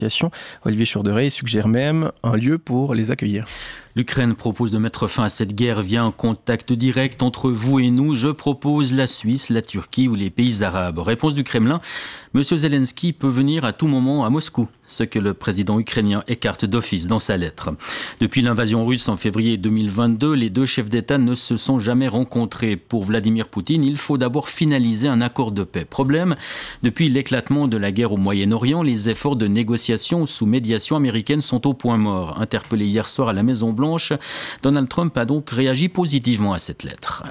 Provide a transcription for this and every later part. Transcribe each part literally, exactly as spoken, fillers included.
Olivier Chourderet suggère même un lieu pour les accueillir. L'Ukraine propose de mettre fin à cette guerre via un contact direct entre vous et nous. Je propose la Suisse, la Turquie ou les pays arabes. Réponse du Kremlin, M. Zelensky peut venir à tout moment à Moscou, ce que le président ukrainien écarte d'office dans sa lettre. Depuis l'invasion russe en février deux mille vingt-deux, les deux chefs d'État ne se sont jamais rencontrés. Pour Vladimir Poutine, il faut d'abord finaliser un accord de paix. Problème, depuis l'éclatement de la guerre au Moyen-Orient, les efforts de négociation sous médiation américaine sont au point mort. Interpellé hier soir à la Maison-Blanche, Donald Trump a donc réagi positivement à cette lettre.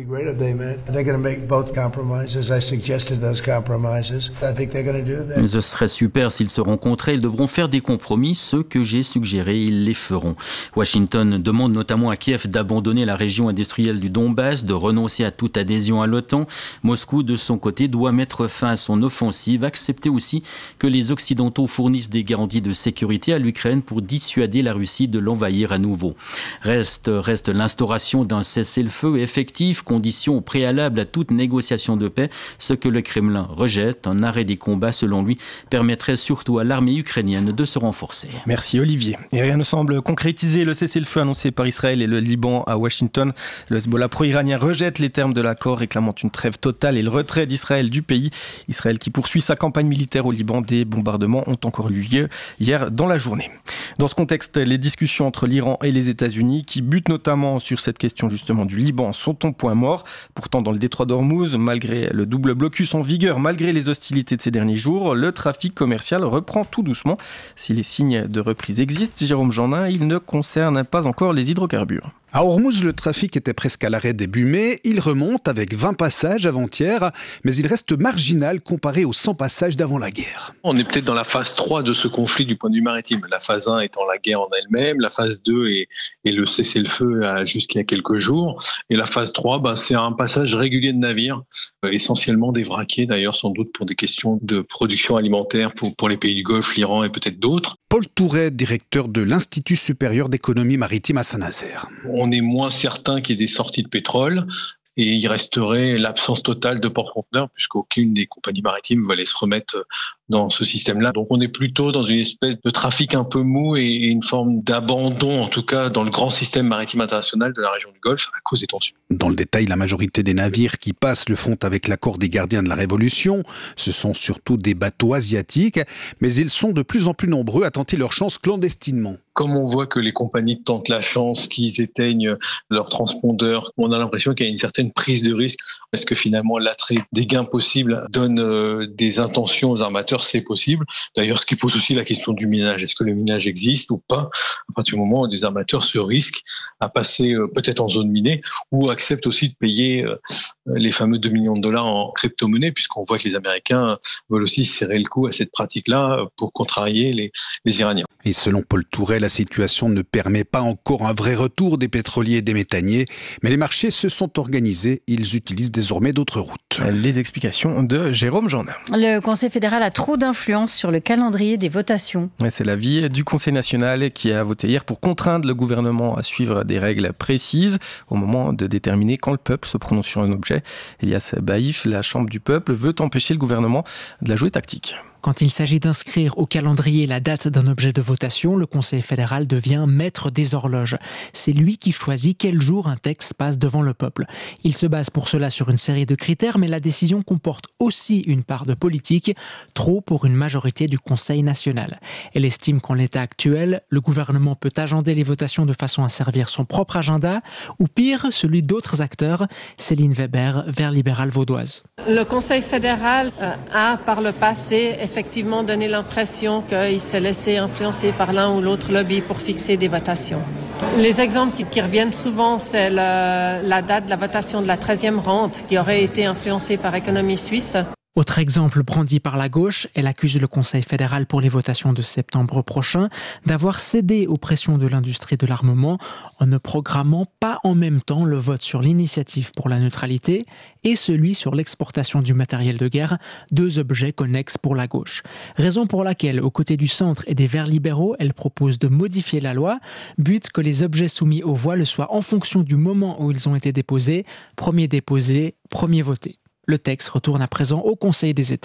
Ce serait super s'ils se rencontraient. Ils devront faire des compromis. Ceux que j'ai suggérés, ils les feront. Washington demande notamment à Kiev d'abandonner la région industrielle du Donbass, de renoncer à toute adhésion à l'OTAN. Moscou, de son côté, doit mettre fin à son offensive, accepter aussi que les Occidentaux fournissent des garanties de sécurité à l'Ukraine pour dissuader la Russie de l'envahir à nouveau. Reste, reste l'instauration d'un cessez-le-feu effectif, condition préalable à toute négociation de paix, ce que le Kremlin rejette. Un arrêt des combats, selon lui, permettrait surtout à l'armée ukrainienne de se renforcer. Merci Olivier. Et rien ne semble concrétiser le cessez-le-feu annoncé par Israël et le Liban à Washington. Le Hezbollah pro-iranien rejette les termes de l'accord, réclamant une trêve totale et le retrait d'Israël du pays. Israël qui poursuit sa campagne militaire au Liban. Des bombardements ont encore eu lieu hier dans la journée. Dans ce contexte, les discussions entre l'Iran et les États-Unis, qui butent notamment sur cette question justement du Liban, sont au point mort. Pourtant, dans le détroit d'Ormuz, malgré le double blocus en vigueur, malgré les hostilités de ces derniers jours, le trafic commercial reprend tout doucement. Si les signes de reprise existent, Jérôme Jeannin, ils ne concernent pas encore les hydrocarbures. À Ormuz, le trafic était presque à l'arrêt début mai. Il remonte avec vingt passages avant-hier, mais il reste marginal comparé aux cent passages d'avant la guerre. On est peut-être dans la phase trois de ce conflit du point de vue maritime. La phase un étant la guerre en elle-même, la phase deux est, est le cessez-le-feu jusqu'il y a quelques jours. Et la phase trois, ben, c'est un passage régulier de navires, euh, essentiellement des vraquiers d'ailleurs, sans doute pour des questions de production alimentaire pour, pour les pays du Golfe, l'Iran et peut-être d'autres. Paul Touret, directeur de l'Institut supérieur d'économie maritime à Saint-Nazaire. On est moins certain qu'il y ait des sorties de pétrole et il resterait l'absence totale de porte-conteneurs puisqu'aucune des compagnies maritimes va aller se remettre dans ce système-là. Donc on est plutôt dans une espèce de trafic un peu mou et une forme d'abandon, en tout cas dans le grand système maritime international de la région du Golfe à cause des tensions. Dans le détail, la majorité des navires qui passent le font avec l'accord des gardiens de la Révolution. Ce sont surtout des bateaux asiatiques, mais ils sont de plus en plus nombreux à tenter leur chance clandestinement. Comme on voit que les compagnies tentent la chance, qu'ils éteignent leurs transpondeurs, on a l'impression qu'il y a une certaine prise de risque. Est-ce que finalement l'attrait des gains possibles donne euh, des intentions aux armateurs? C'est possible. D'ailleurs, ce qui pose aussi la question du minage. Est-ce que le minage existe ou pas? À partir du moment où des armateurs se risquent à passer euh, peut-être en zone minée ou acceptent aussi de payer euh, les fameux deux millions de dollars en crypto-monnaie, puisqu'on voit que les Américains veulent aussi serrer le coup à cette pratique-là pour contrarier les, les Iraniens. Et selon Paul Touret, la situation ne permet pas encore un vrai retour des pétroliers et des méthaniers, mais les marchés se sont organisés. Ils utilisent désormais d'autres routes. Les explications de Jérôme Jeannin. Le Conseil fédéral a trop d'influence sur le calendrier des votations. Ouais, c'est l'avis du Conseil national qui a voté hier pour contraindre le gouvernement à suivre des règles précises au moment de déterminer quand le peuple se prononce sur un objet. Elias Baïf, la Chambre du peuple, veut empêcher le gouvernement de la jouer tactique. Quand il s'agit d'inscrire au calendrier la date d'un objet de votation, le Conseil fédéral devient maître des horloges. C'est lui qui choisit quel jour un texte passe devant le peuple. Il se base pour cela sur une série de critères, mais la décision comporte aussi une part de politique, trop pour une majorité du Conseil national. Elle estime qu'en l'état actuel, le gouvernement peut agender les votations de façon à servir son propre agenda, ou pire, celui d'autres acteurs. Céline Weber, Vert libéral vaudoise. Le Conseil fédéral a, par le passé, effectivement donné l'impression qu'il s'est laissé influencer par l'un ou l'autre lobby pour fixer des votations. Les exemples qui, qui reviennent souvent, c'est la, la date de la votation de la treizième rente qui aurait été influencée par Économie Suisse. Autre exemple brandi par la gauche, elle accuse le Conseil fédéral pour les votations de septembre prochain d'avoir cédé aux pressions de l'industrie de l'armement en ne programmant pas en même temps le vote sur l'initiative pour la neutralité et celui sur l'exportation du matériel de guerre, deux objets connexes pour la gauche. Raison pour laquelle, aux côtés du centre et des Verts libéraux, elle propose de modifier la loi, but que les objets soumis au voile le soient en fonction du moment où ils ont été déposés, premier déposé, premier voté. Le texte retourne à présent au Conseil des États.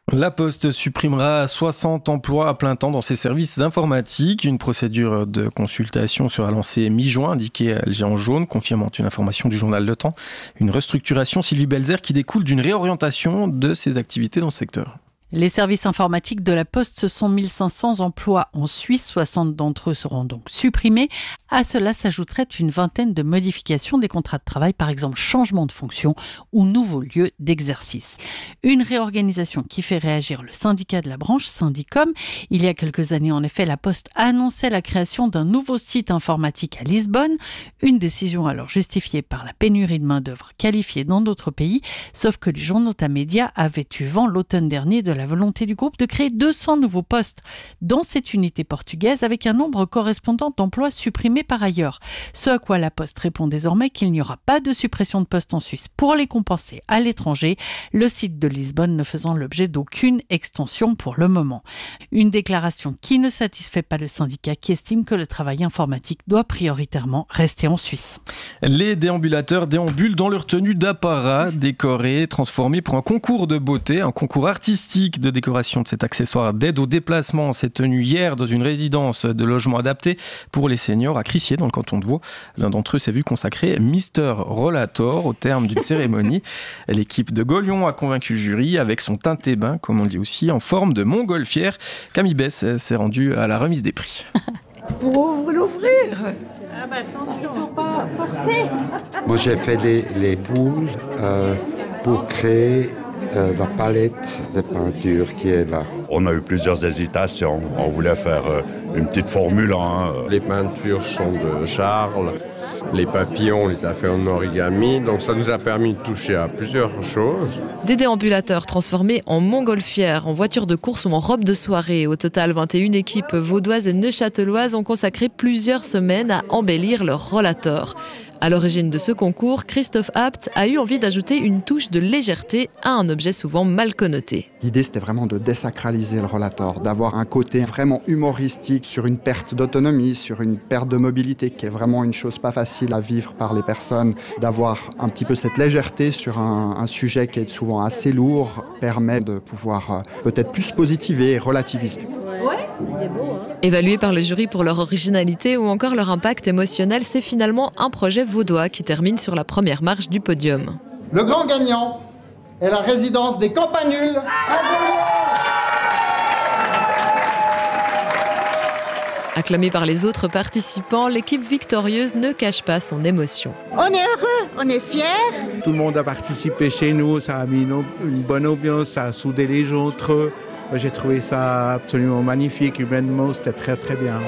La Poste supprimera soixante emplois à plein temps dans ses services informatiques. Une procédure de consultation sera lancée mi-juin, indiqué le géant jaune, confirmant une information du journal Le Temps. Une restructuration, Sylvie Belzer, qui découle d'une réorientation de ses activités dans ce secteur. Les services informatiques de la Poste, ce sont mille cinq cents emplois en Suisse. soixante d'entre eux seront donc supprimés. À cela s'ajouterait une vingtaine de modifications des contrats de travail, par exemple changement de fonction ou nouveau lieu d'exercice. Une réorganisation qui fait réagir le syndicat de la branche, Syndicom. Il y a quelques années, en effet, la Poste annonçait la création d'un nouveau site informatique à Lisbonne. Une décision alors justifiée par la pénurie de main-d'œuvre qualifiée dans d'autres pays. Sauf que les journaux médias avaient eu vent l'automne dernier de la volonté du groupe de créer deux cents nouveaux postes dans cette unité portugaise avec un nombre correspondant d'emplois supprimés par ailleurs. Ce à quoi la Poste répond désormais qu'il n'y aura pas de suppression de postes en Suisse pour les compenser à l'étranger, le site de Lisbonne ne faisant l'objet d'aucune extension pour le moment. Une déclaration qui ne satisfait pas le syndicat qui estime que le travail informatique doit prioritairement rester en Suisse. Les déambulateurs déambulent dans leur tenue d'apparat, décorés, transformés pour un concours de beauté, un concours artistique de décoration de cet accessoire d'aide au déplacement s'est tenu hier dans une résidence de logement adapté pour les seniors à Crissier dans le canton de Vaud. L'un d'entre eux s'est vu consacrer Mister Rollator au terme d'une cérémonie. L'équipe de Gaulion a convaincu le jury avec son teinté bain, comme on dit aussi, en forme de montgolfière. Camille Bess s'est rendue à la remise des prix. Pour l'ouvrir. Ah bah attention, faut pas forcer. Moi j'ai fait les, les boules euh, pour créer Euh, la palette de peinture qui est là. On a eu plusieurs hésitations. On voulait faire euh, une petite Formule un. Les peintures sont de Charles. Les papillons, on les a fait en origami. Donc ça nous a permis de toucher à plusieurs choses. Des déambulateurs transformés en montgolfières, en voitures de course ou en robes de soirée. Au total, vingt et une équipes vaudoises et neuchâteloises ont consacré plusieurs semaines à embellir leur rollator. À l'origine de ce concours, Christophe Abt a eu envie d'ajouter une touche de légèreté à un objet souvent mal connoté. L'idée, c'était vraiment de désacraliser le rollator, d'avoir un côté vraiment humoristique sur une perte d'autonomie, sur une perte de mobilité, qui est vraiment une chose pas facile à vivre par les personnes. D'avoir un petit peu cette légèreté sur un, un sujet qui est souvent assez lourd, permet de pouvoir euh, peut-être plus positiver et relativiser. Ouais, il est beau, hein. Évalué par le jury pour leur originalité ou encore leur impact émotionnel, c'est finalement un projet vaudois qui termine sur la première marche du podium. Le grand gagnant est la résidence des Campanules. Acclamée par les autres participants, l'équipe victorieuse ne cache pas son émotion. On est heureux, on est fiers. Tout le monde a participé chez nous, ça a mis une, une bonne ambiance, ça a soudé les gens entre eux. J'ai trouvé ça absolument magnifique, humainement, c'était très très bien.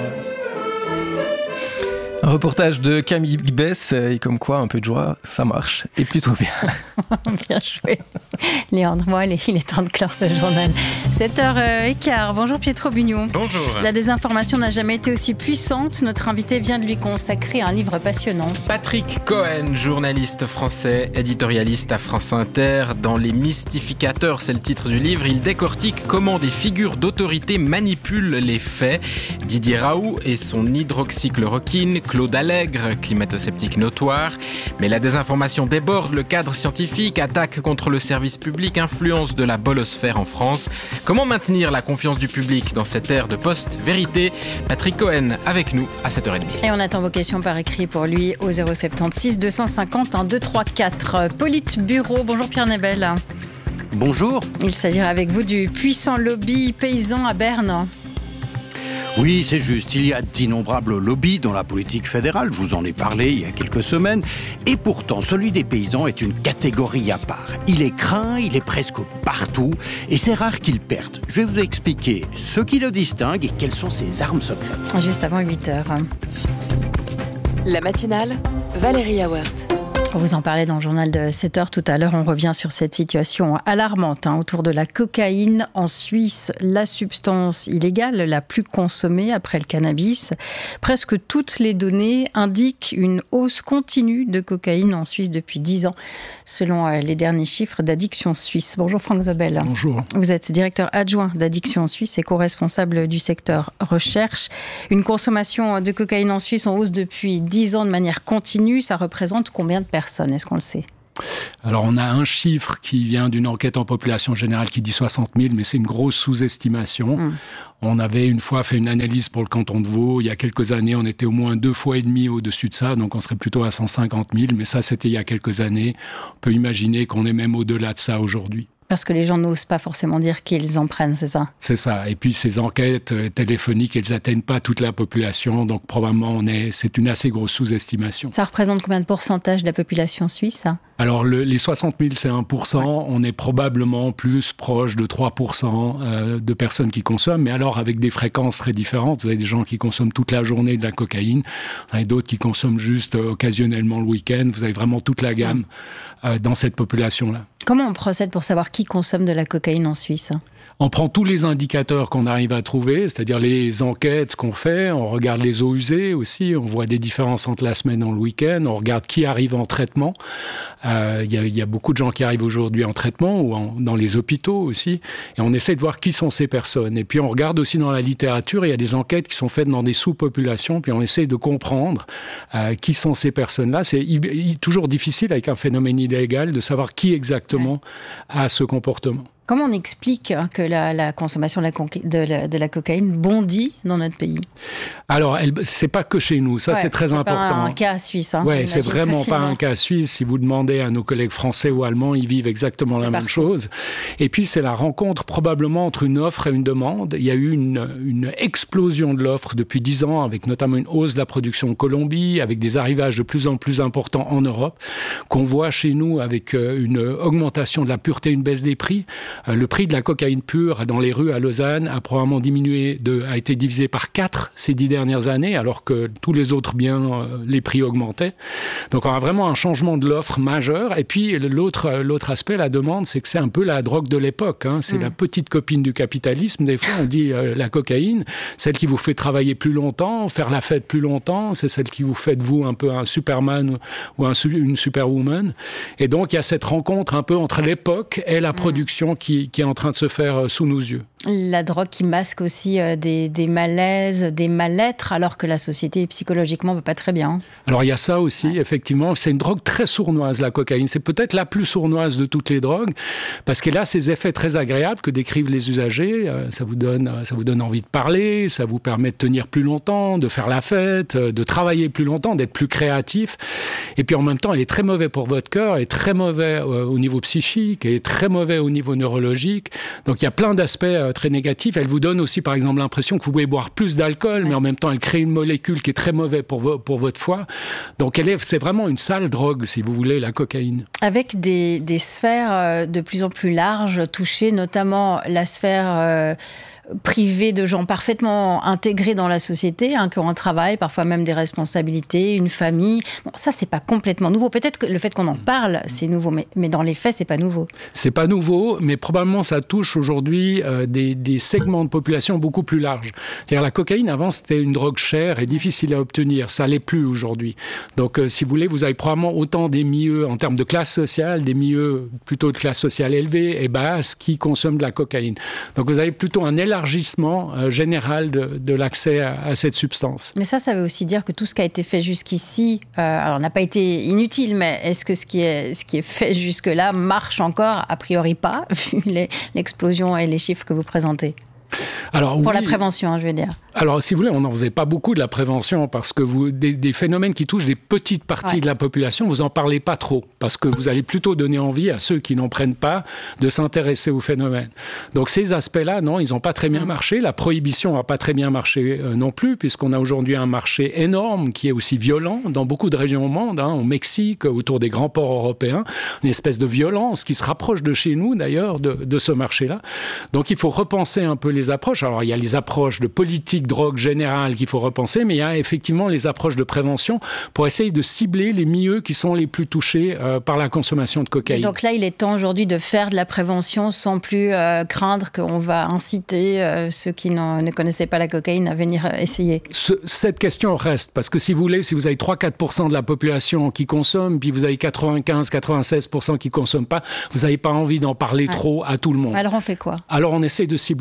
Un reportage de Camille Bess, et comme quoi un peu de joie, ça marche, et plutôt bien. Bien joué. Léandre, moi, il est temps de clore ce journal. sept heures quinze. Bonjour Pietro Bugnon. Bonjour. La désinformation n'a jamais été aussi puissante. Notre invité vient de lui consacrer un livre passionnant. Patrick Cohen, journaliste français, éditorialiste à France Inter. Dans Les Mystificateurs, c'est le titre du livre. Il décortique comment des figures d'autorité manipulent les faits. Didier Raoult et son hydroxychloroquine, Claude Allègre, climato-sceptique notoire. Mais la désinformation déborde le cadre scientifique, attaque contre le service public, influence de la bolosphère en France. Comment maintenir la confiance du public dans cette ère de post-vérité? Patrick Cohen avec nous à sept heures trente. Et on attend vos questions par écrit pour lui au zéro soixante-seize deux cent cinquante un deux trois quatre. Politburo, bonjour Pierre Nebel. Bonjour. Il s'agira avec vous du puissant lobby paysan à Berne. Oui, c'est juste. Il y a d'innombrables lobbies dans la politique fédérale. Je vous en ai parlé il y a quelques semaines. Et pourtant, celui des paysans est une catégorie à part. Il est craint, il est presque partout. Et c'est rare qu'il perde. Je vais vous expliquer ce qui le distingue et quelles sont ses armes secrètes. Juste avant huit heures. La matinale, Valérie Awert. On vous en parlait dans le journal de sept heures tout à l'heure. On revient sur cette situation alarmante hein, autour de la cocaïne. En Suisse, la substance illégale la plus consommée après le cannabis. Presque toutes les données indiquent une hausse continue de cocaïne en Suisse depuis dix ans, selon les derniers chiffres d'Addiction Suisse. Bonjour Franck Zobel. Bonjour. Vous êtes directeur adjoint d'Addiction Suisse et co-responsable du secteur recherche. Une consommation de cocaïne en Suisse en hausse depuis dix ans de manière continue. Ça représente combien de personnes ? Est-ce qu'on le sait ? Alors, on a un chiffre qui vient d'une enquête en population générale qui dit soixante mille, mais c'est une grosse sous-estimation. Mmh. On avait une fois fait une analyse pour le canton de Vaud. Il y a quelques années, on était au moins deux fois et demi au-dessus de ça, donc on serait plutôt à cent cinquante mille. Mais ça, c'était il y a quelques années. On peut imaginer qu'on est même au-delà de ça aujourd'hui. Parce que les gens n'osent pas forcément dire qu'ils en prennent, c'est ça? C'est ça. Et puis ces enquêtes téléphoniques, elles n'atteignent pas toute la population, donc probablement on est, c'est une assez grosse sous-estimation. Ça représente combien de pourcentage de la population suisse, ça? Alors le, les soixante mille, c'est un pour cent. Ouais. On est probablement plus proche de trois pour cent euh, de personnes qui consomment, mais alors avec des fréquences très différentes. Vous avez des gens qui consomment toute la journée de la cocaïne, vous avez d'autres qui consomment juste euh, occasionnellement le week-end. Vous avez vraiment toute la gamme ouais. euh, dans cette population-là. Comment on procède pour savoir qui consomme de la cocaïne en Suisse? On prend tous les indicateurs qu'on arrive à trouver, c'est-à-dire les enquêtes qu'on fait, on regarde les eaux usées aussi, on voit des différences entre la semaine et le week-end, on regarde qui arrive en traitement. Euh, y a, y a beaucoup de gens qui arrivent aujourd'hui en traitement ou en, dans les hôpitaux aussi, et on essaie de voir qui sont ces personnes. Et puis on regarde aussi dans la littérature, il y a des enquêtes qui sont faites dans des sous-populations, puis on essaie de comprendre euh, qui sont ces personnes-là. C'est y, y, toujours difficile avec un phénomène illégal de savoir qui exactement ouais. a ce comportement. Comment on explique que la, la consommation de la, de, la, de la cocaïne bondit dans notre pays? Alors, elle, c'est pas que chez nous, ça ouais, c'est très c'est important. C'est pas un cas suisse. Hein, ouais, c'est vraiment facilement. pas un cas suisse. Si vous demandez à nos collègues français ou allemands, ils vivent exactement c'est la parfait. même chose. Et puis, c'est la rencontre probablement entre une offre et une demande. Il y a eu une, une explosion de l'offre depuis dix ans, avec notamment une hausse de la production en Colombie, avec des arrivages de plus en plus importants en Europe, qu'on voit chez nous avec une augmentation de la pureté, une baisse des prix. Le prix de la cocaïne pure dans les rues à Lausanne a probablement diminué, de, a été divisé par quatre ces dix dernières années, alors que tous les autres biens, les prix augmentaient. Donc on a vraiment un changement de l'offre majeur. Et puis l'autre, l'autre aspect, la demande, c'est que c'est un peu la drogue de l'époque. Hein. C'est mmh. la petite copine du capitalisme. Des fois, on dit euh, la cocaïne, celle qui vous fait travailler plus longtemps, faire la fête plus longtemps, c'est celle qui vous fait de vous un peu un Superman ou un, une Superwoman. Et donc il y a cette rencontre un peu entre l'époque et la production mmh. qui, qui est en train de se faire sous nos yeux. La drogue qui masque aussi des, des malaises, des mal-être, alors que la société psychologiquement ne va pas très bien. Alors il y a ça aussi, ouais. effectivement. C'est une drogue très sournoise, la cocaïne. C'est peut-être la plus sournoise de toutes les drogues, parce qu'elle a ces effets très agréables que décrivent les usagers. Ça vous donne, ça vous donne envie de parler, ça vous permet de tenir plus longtemps, de faire la fête, de travailler plus longtemps, d'être plus créatif. Et puis en même temps, elle est très mauvaise pour votre cœur, elle est très mauvaise au niveau psychique, elle est très mauvaise au niveau neurologique. Donc il y a plein d'aspects très négatif. Elle vous donne aussi, par exemple, l'impression que vous pouvez boire plus d'alcool, ouais. mais en même temps, elle crée une molécule qui est très mauvaise pour, vo- pour votre foie. Donc, elle est, c'est vraiment une sale drogue, si vous voulez, la cocaïne. Avec des, des sphères de plus en plus larges touchées, notamment la sphère euh, privée de gens parfaitement intégrés dans la société, hein, qui ont un travail, parfois même des responsabilités, une famille. Bon, ça, c'est pas complètement nouveau. Peut-être que le fait qu'on en parle, c'est nouveau, mais, mais dans les faits, c'est pas nouveau. C'est pas nouveau, mais probablement ça touche aujourd'hui euh, des, des segments de population beaucoup plus larges. C'est-à-dire la cocaïne, avant, c'était une drogue chère et difficile à obtenir. Ça l'est plus aujourd'hui. Donc, euh, si vous voulez, vous avez probablement autant des milieux, en termes de classe sociale, des milieux plutôt de classe sociale élevée et basse qui consomment de la cocaïne. Donc, vous avez plutôt un élargissement euh, général de, de l'accès à, à cette substance. Mais ça, ça veut aussi dire que tout ce qui a été fait jusqu'ici, euh, alors n'a pas été inutile, mais est-ce que ce qui est, ce qui est fait jusque-là marche encore? A priori pas, vu les, l'explosion et les chiffres que vous présentez. Alors, pour oui. la prévention, je veux dire. Alors, si vous voulez, on n'en faisait pas beaucoup de la prévention parce que vous, des, des phénomènes qui touchent des petites parties ouais. de la population, vous en parlez pas trop parce que vous allez plutôt donner envie à ceux qui n'en prennent pas de s'intéresser au phénomène. Donc, ces aspects-là, non, ils n'ont pas très bien mmh. marché. La prohibition n'a pas très bien marché euh, non plus puisqu'on a aujourd'hui un marché énorme qui est aussi violent dans beaucoup de régions au monde, hein, au Mexique, autour des grands ports européens, une espèce de violence qui se rapproche de chez nous d'ailleurs, de, de ce marché-là. Donc, il faut repenser un peu les approches. Alors, il y a les approches de politique drogue générale qu'il faut repenser, mais il y a effectivement les approches de prévention pour essayer de cibler les milieux qui sont les plus touchés euh, par la consommation de cocaïne. Et donc là, il est temps aujourd'hui de faire de la prévention sans plus euh, craindre qu'on va inciter euh, ceux qui ne connaissaient pas la cocaïne à venir essayer. Ce, cette question reste, parce que si vous voulez, si vous avez trois à quatre pour cent de la population qui consomme, puis vous avez quatre-vingt-quinze à quatre-vingt-seize pour cent qui ne consomment pas, vous n'avez pas envie d'en parler ouais. trop à tout le monde. Alors on fait quoi? Alors on essaie de cibler les milieux.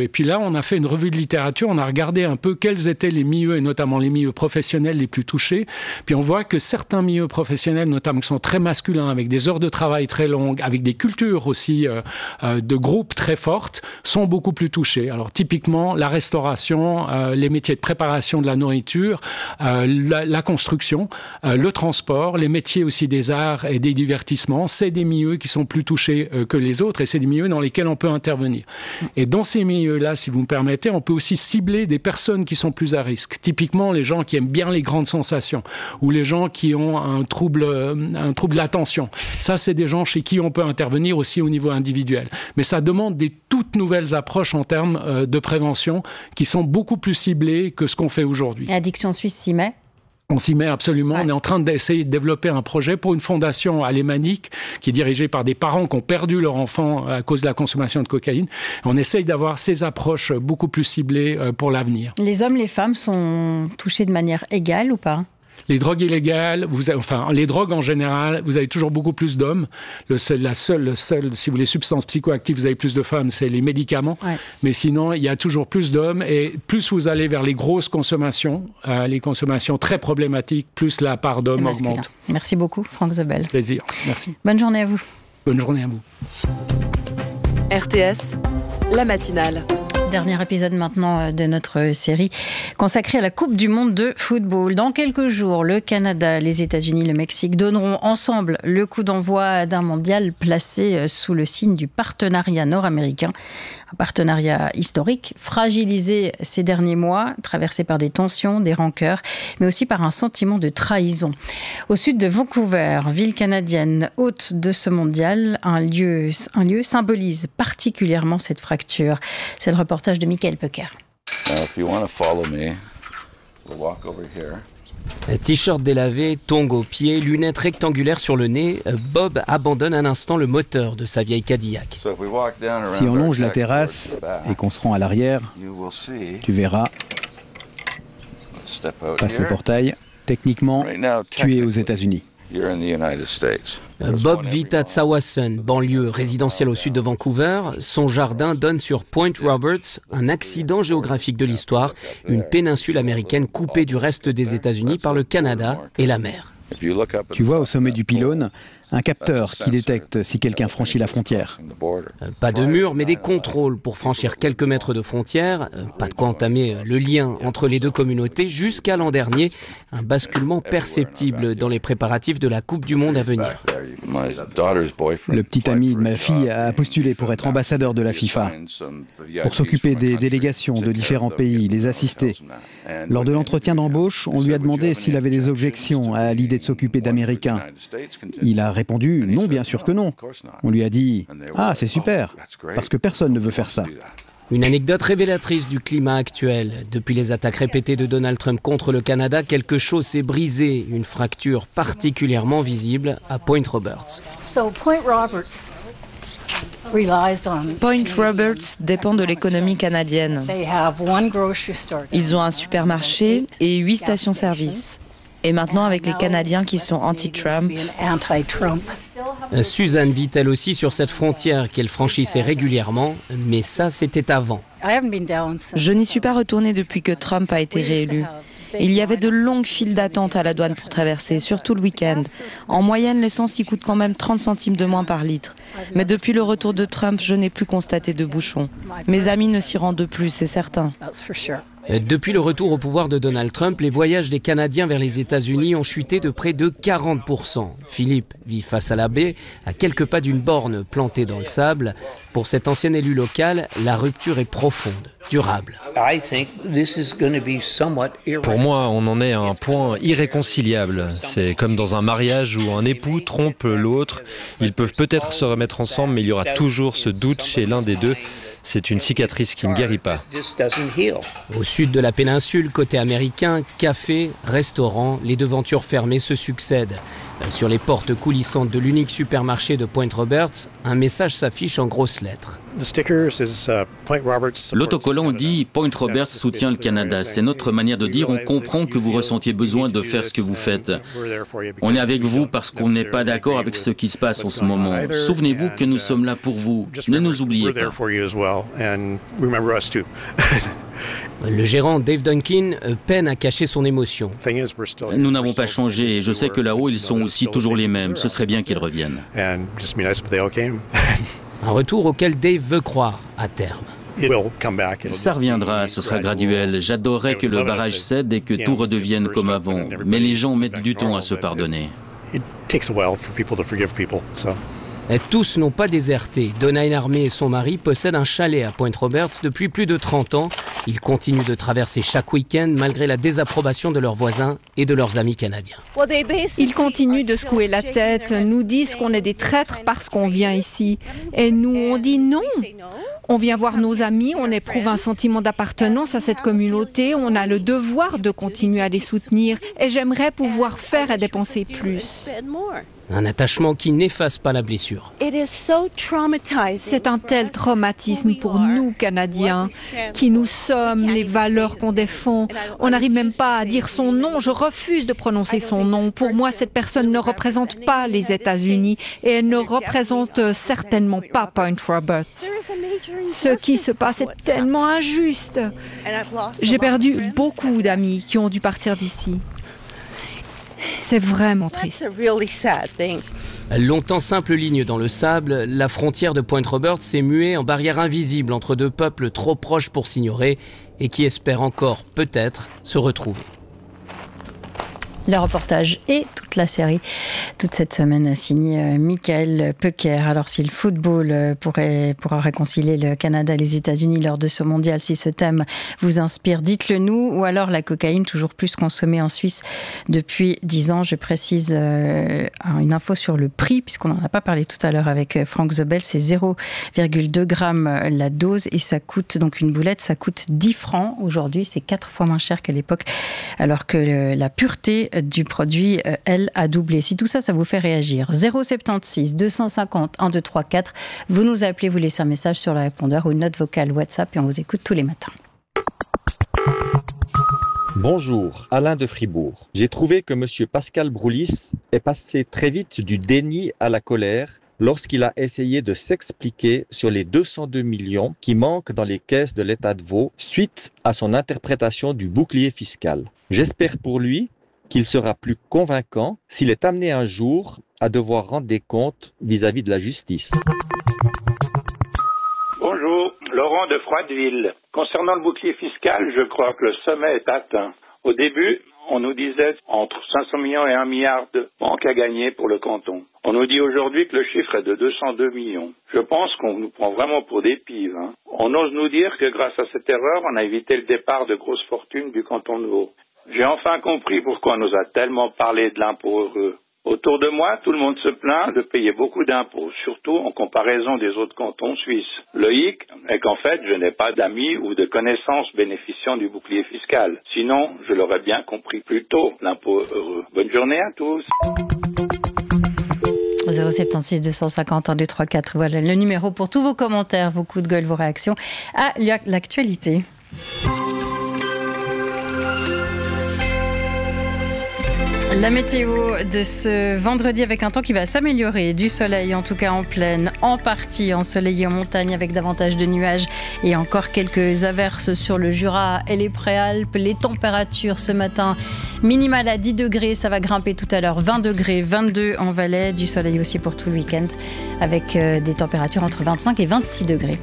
milieux. Et puis là, on a fait une revue de littérature, on a regardé un peu quels étaient les milieux, et notamment les milieux professionnels les plus touchés. Puis on voit que certains milieux professionnels, notamment qui sont très masculins, avec des heures de travail très longues, avec des cultures aussi euh, euh, de groupes très fortes, sont beaucoup plus touchés. Alors typiquement, la restauration, euh, les métiers de préparation de la nourriture, euh, la, la construction, euh, le transport, les métiers aussi des arts et des divertissements, c'est des milieux qui sont plus touchés euh, que les autres et c'est des milieux dans lesquels on peut intervenir. Et dans ces milieux-là, si vous me permettez, on peut aussi cibler des personnes qui sont plus à risque. Typiquement, les gens qui aiment bien les grandes sensations ou les gens qui ont un trouble, un trouble de l'attention. Ça, c'est des gens chez qui on peut intervenir aussi au niveau individuel. Mais ça demande des toutes nouvelles approches en termes euh, de prévention qui sont beaucoup plus ciblées que ce qu'on fait aujourd'hui. Addiction Suisse s'y met ? On s'y met absolument. Ouais. On est en train d'essayer de développer un projet pour une fondation alémanique qui est dirigée par des parents qui ont perdu leur enfant à cause de la consommation de cocaïne. On essaye d'avoir ces approches beaucoup plus ciblées pour l'avenir. Les hommes, les femmes sont touchés de manière égale ou pas ? Les drogues illégales, vous avez, enfin les drogues en général, vous avez toujours beaucoup plus d'hommes. Le seul, la seule, le seul, si vous voulez, substances psychoactives, vous avez plus de femmes, c'est les médicaments. Ouais. Mais sinon, il y a toujours plus d'hommes. Et plus vous allez vers les grosses consommations, euh, les consommations très problématiques, plus la part d'hommes augmente. Merci beaucoup, Franck Zobel. Plaisir. Merci. Bonne journée à vous. Bonne journée à vous. R T S, la matinale. Dernier épisode maintenant de notre série consacrée à la Coupe du Monde de football. Dans quelques jours, le Canada, les États-Unis, le Mexique donneront ensemble le coup d'envoi d'un mondial placé sous le signe du partenariat nord-américain. Un partenariat historique, fragilisé ces derniers mois, traversé par des tensions, des rancœurs, mais aussi par un sentiment de trahison. Au sud de Vancouver, ville canadienne hôte de ce mondial, un lieu, un lieu symbolise particulièrement cette fracture. C'est le reportage de Michael Pecker. T-shirt délavé, tongs aux pieds, lunettes rectangulaires sur le nez, Bob abandonne un instant le moteur de sa vieille Cadillac. Si on longe la terrasse et qu'on se rend à l'arrière, tu verras, passe le portail, techniquement, tu es aux États-Unis. Bob vit à Tsawwassen, banlieue résidentielle au sud de Vancouver. Son jardin donne sur Point Roberts, un accident géographique de l'histoire, une péninsule américaine coupée du reste des États-Unis par le Canada et la mer. Tu vois au sommet du pylône un capteur qui détecte si quelqu'un franchit la frontière. Pas de mur, mais des contrôles pour franchir quelques mètres de frontière. Pas de quoi entamer le lien entre les deux communautés jusqu'à l'an dernier. Un basculement perceptible dans les préparatifs de la Coupe du Monde à venir. Le petit ami de ma fille a postulé pour être ambassadeur de la FIFA, pour s'occuper des délégations de différents pays, les assister. Lors de l'entretien d'embauche, on lui a demandé s'il avait des objections à l'idée de s'occuper d'Américains. Il a répondu « Non, bien sûr que non ». On lui a dit « Ah, c'est super, parce que personne ne veut faire ça ». Une anecdote révélatrice du climat actuel. Depuis les attaques répétées de Donald Trump contre le Canada, quelque chose s'est brisé, une fracture particulièrement visible à Point Roberts. So Point Roberts Point Roberts dépend de l'économie canadienne. Ils ont un supermarché et huit stations-service. Et maintenant, avec les Canadiens qui sont anti-Trump. Suzanne vit elle aussi sur cette frontière qu'elle franchissait régulièrement, mais ça, c'était avant. Je n'y suis pas retournée depuis que Trump a été réélu. Il y avait de longues files d'attente à la douane pour traverser, surtout le week-end. En moyenne, l'essence y coûte quand même trente centimes de moins par litre. Mais depuis le retour de Trump, je n'ai plus constaté de bouchons. Mes amis ne s'y rendent plus, c'est certain. Depuis le retour au pouvoir de Donald Trump, les voyages des Canadiens vers les États-Unis ont chuté de près de quarante pour cent. Philippe vit face à la baie, à quelques pas d'une borne plantée dans le sable. Pour cet ancien élu local, la rupture est profonde, durable. Pour moi, on en est à un point irréconciliable. C'est comme dans un mariage où un époux trompe l'autre. Ils peuvent peut-être se remettre ensemble, mais il y aura toujours ce doute chez l'un des deux. C'est une cicatrice qui ne guérit pas. Au sud de la péninsule, côté américain, cafés, restaurants, les devantures fermées se succèdent. Sur les portes coulissantes de l'unique supermarché de Point Roberts, un message s'affiche en grosses lettres. L'autocollant dit « Point Roberts soutient le Canada ». C'est notre manière de dire « On comprend que vous ressentiez besoin de faire ce que vous faites. On est avec vous parce qu'on n'est pas d'accord avec ce qui se passe en ce moment. Souvenez-vous que nous sommes là pour vous. Ne nous oubliez pas. » Le gérant Dave Duncan peine à cacher son émotion. Nous n'avons pas changé et je sais que là-haut, ils sont aussi toujours les mêmes. Ce serait bien qu'ils reviennent. Un retour auquel Dave veut croire à terme. Ça reviendra, ce sera graduel. J'adorerais que le barrage cède et que tout redevienne comme avant. Mais les gens mettent du temps à se pardonner. Et tous n'ont pas déserté. Donna Armé et son mari possèdent un chalet à Point Roberts depuis plus de trente ans. Ils continuent de traverser chaque week-end malgré la désapprobation de leurs voisins et de leurs amis canadiens. Ils continuent de secouer la tête, nous disent qu'on est des traîtres parce qu'on vient ici. Et nous, on dit non. On vient voir nos amis, on éprouve un sentiment d'appartenance à cette communauté, on a le devoir de continuer à les soutenir. Et j'aimerais pouvoir faire et dépenser plus. Un attachement qui n'efface pas la blessure. C'est un tel traumatisme pour nous, Canadiens, qui nous sommes, les valeurs qu'on défend. On n'arrive même pas à dire son nom, je refuse de prononcer son nom. Pour moi, cette personne ne représente pas les États-Unis et elle ne représente certainement pas Point Roberts. Ce qui se passe est tellement injuste. J'ai perdu beaucoup d'amis qui ont dû partir d'ici. C'est vraiment triste. Longtemps simple ligne dans le sable, la frontière de Point Roberts s'est muée en barrière invisible entre deux peuples trop proches pour s'ignorer et qui espèrent encore, peut-être, se retrouver. Le reportage et toute la série, toute cette semaine, signée Michael Pecker. Alors, si le football pourrait, pourra réconcilier le Canada et les États-Unis lors de ce mondial, si ce thème vous inspire, dites-le nous. Ou alors la cocaïne, toujours plus consommée en Suisse depuis dix ans. Je précise euh, une info sur le prix, puisqu'on n'en a pas parlé tout à l'heure avec Franck Zobel. C'est zéro virgule deux grammes la dose et ça coûte, donc une boulette, ça coûte dix francs. Aujourd'hui, c'est quatre fois moins cher qu'à l'époque, alors que le, la pureté du produit, elle, a doublé. Si tout ça, ça vous fait réagir, zéro sept six deux cent cinquante un deux trois quatre, vous nous appelez, vous laissez un message sur le répondeur ou une note vocale WhatsApp et on vous écoute tous les matins. Bonjour, Alain de Fribourg. J'ai trouvé que M. Pascal Broulis est passé très vite du déni à la colère lorsqu'il a essayé de s'expliquer sur les deux cent deux millions qui manquent dans les caisses de l'État de Vaud suite à son interprétation du bouclier fiscal. J'espère pour lui qu'il sera plus convaincant s'il est amené un jour à devoir rendre des comptes vis-à-vis de la justice. Bonjour, Laurent de Froideville. Concernant le bouclier fiscal, je crois que le sommet est atteint. Au début, on nous disait entre cinq cents millions et un milliard de manque à gagner pour le canton. On nous dit aujourd'hui que le chiffre est de deux cent deux millions. Je pense qu'on nous prend vraiment pour des pives. Hein. On ose nous dire que grâce à cette erreur, on a évité le départ de grosses fortunes du canton de Vaud. J'ai enfin compris pourquoi on nous a tellement parlé de l'impôt heureux. Autour de moi, tout le monde se plaint de payer beaucoup d'impôts, surtout en comparaison des autres cantons suisses. Le hic est qu'en fait, je n'ai pas d'amis ou de connaissances bénéficiant du bouclier fiscal. Sinon, je l'aurais bien compris plus tôt, l'impôt heureux. Bonne journée à tous. zéro sept six deux cent cinquante un deux trois quatre, voilà le numéro pour tous vos commentaires, vos coups de gueule, vos réactions à l'actualité. La météo de ce vendredi avec un temps qui va s'améliorer, du soleil en tout cas en plaine, en partie ensoleillé en montagne avec davantage de nuages et encore quelques averses sur le Jura et les Préalpes. Les températures ce matin minimales à dix degrés, ça va grimper tout à l'heure, vingt degrés, vingt-deux en Valais, du soleil aussi pour tout le week-end avec des températures entre vingt-cinq et vingt-six degrés.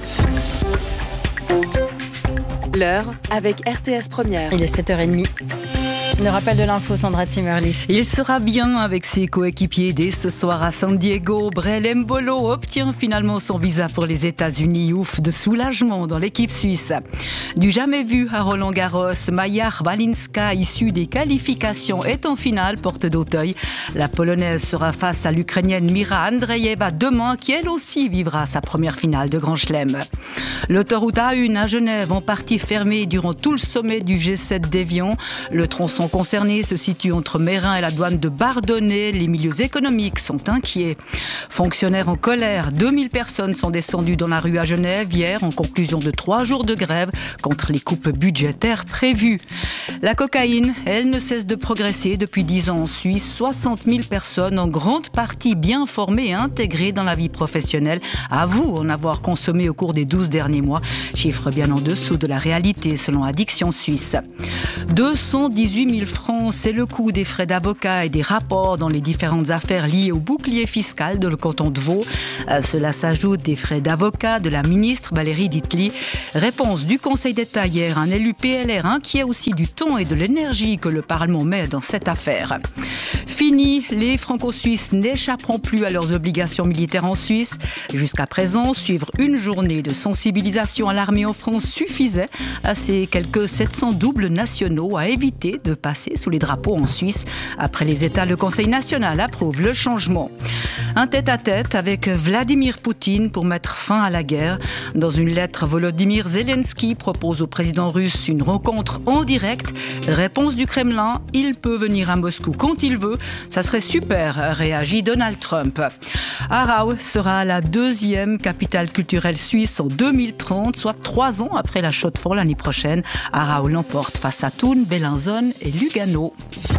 L'heure avec R T S Première. Il est sept heures trente. Le rappel de l'info, Sandra Zimmerli. Il sera bien avec ses coéquipiers dès ce soir à San Diego. Brel Mbolo obtient finalement son visa pour les États-Unis. Ouf de soulagement dans l'équipe suisse. Du jamais vu à Roland-Garros, Maja Balinska, issue des qualifications, est en finale, porte d'Auteuil. La Polonaise sera face à l'Ukrainienne Mira Andreeva demain, qui elle aussi vivra sa première finale de Grand Chelem. L'autoroute A un à Genève, en partie fermée durant tout le sommet du G sept d'Évian. Le tronçon concerné se situe entre Meyrin et la douane de Bardonnay. Les milieux économiques sont inquiets. Fonctionnaires en colère, deux mille personnes sont descendues dans la rue à Genève hier en conclusion de trois jours de grève contre les coupes budgétaires prévues. La cocaïne, elle ne cesse de progresser depuis dix ans en Suisse. soixante mille personnes, en grande partie bien formées et intégrées dans la vie professionnelle, avouent en avoir consommé au cours des douze derniers mois. Chiffre bien en dessous de la réalité selon Addiction Suisse. deux cent dix-huit mille francs, c'est le coût des frais d'avocat et des rapports dans les différentes affaires liées au bouclier fiscal de le canton de Vaud. À cela s'ajoute des frais d'avocat de la ministre Valérie Ditli. Réponse du Conseil d'État hier, un élu P L R inquiet aussi du temps et de l'énergie que le Parlement met dans cette affaire. Fini, les franco-suisses n'échapperont plus à leurs obligations militaires en Suisse. Jusqu'à présent, suivre une journée de sensibilisation à l'armée en France suffisait à ces quelques sept cents doubles nationaux à éviter de passer sous les drapeaux en Suisse. Après les États, le Conseil national approuve le changement. Un tête-à-tête avec Vladimir Poutine pour mettre fin à la guerre. Dans une lettre, Volodymyr Zelensky propose au président russe une rencontre en direct. Réponse du Kremlin, il peut venir à Moscou quand il veut. Ça serait super, réagit Donald Trump. Aarau sera la deuxième capitale culturelle suisse en deux mille trente, soit trois ans après la Chaux-de-Fonds l'année prochaine. Aarau l'emporte face à Thun, Bellinzone et Lugano.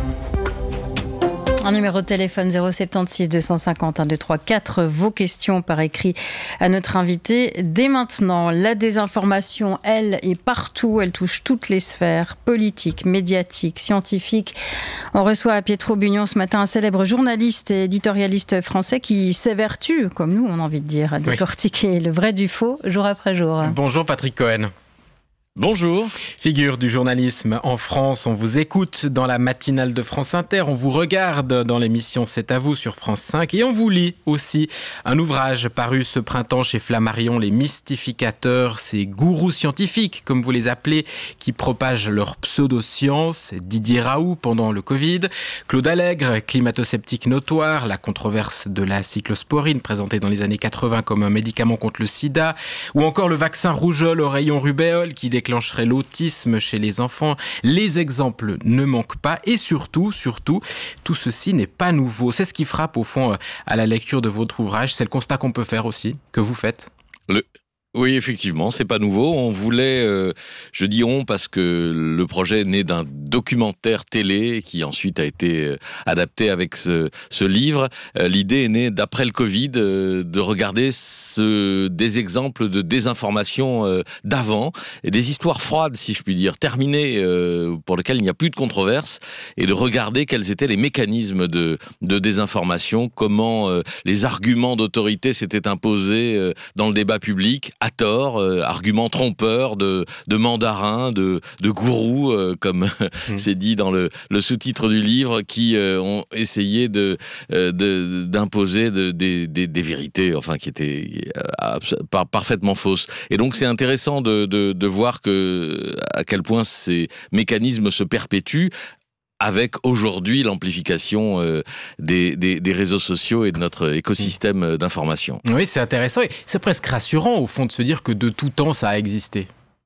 Un numéro de téléphone zéro sept six deux cinq zéro un deux trois quatre. Vos questions par écrit à notre invité. Dès maintenant, la désinformation, elle, est partout. Elle touche toutes les sphères, politiques, médiatiques, scientifiques. On reçoit à Pietro Bugnon ce matin un célèbre journaliste et éditorialiste français qui s'évertue, comme nous, on a envie de dire, à décortiquer oui. le vrai du faux jour après jour. Bonjour Patrick Cohen. Bonjour. Figure du journalisme en France, on vous écoute dans la matinale de France Inter, on vous regarde dans l'émission C'est à vous sur France cinq et on vous lit aussi un ouvrage paru ce printemps chez Flammarion, Les Mystificateurs, ces gourous scientifiques, comme vous les appelez, qui propagent leur pseudo-science. Didier Raoult pendant le Covid, Claude Allègre, climato-sceptique notoire, la controverse de la cyclosporine présentée dans les années quatre-vingts comme un médicament contre le sida, ou encore le vaccin rougeole au rayon rubéole qui déclencherait l'autisme chez les enfants. Les exemples ne manquent pas et surtout, surtout, tout ceci n'est pas nouveau. C'est ce qui frappe au fond à la lecture de votre ouvrage. C'est le constat qu'on peut faire aussi, que vous faites. Le... Oui, effectivement, c'est pas nouveau. On voulait, euh, je dis on parce que le projet est né d'un documentaire télé qui ensuite a été euh, adapté avec ce, ce livre. Euh, l'idée est née d'après le Covid, euh, de regarder ce, des exemples de désinformation euh, d'avant, et des histoires froides, si je puis dire, terminées, euh, pour lesquelles il n'y a plus de controverse, et de regarder quels étaient les mécanismes de, de désinformation, comment euh, les arguments d'autorité s'étaient imposés euh, dans le débat public, à tort, euh, arguments trompeurs de, de mandarins, de, de gourous, euh, comme mmh. c'est dit dans le, le sous-titre du livre, qui euh, ont essayé de, euh, de, d'imposer de, de, de, des vérités, enfin, qui étaient euh, par, parfaitement fausses. Et donc, c'est intéressant de, de, de voir que, à quel point ces mécanismes se perpétuent, avec aujourd'hui l'amplification euh, des, des, des réseaux sociaux et de notre écosystème d'information. Oui, c'est intéressant et c'est presque rassurant au fond de se dire que de tout temps ça a existé.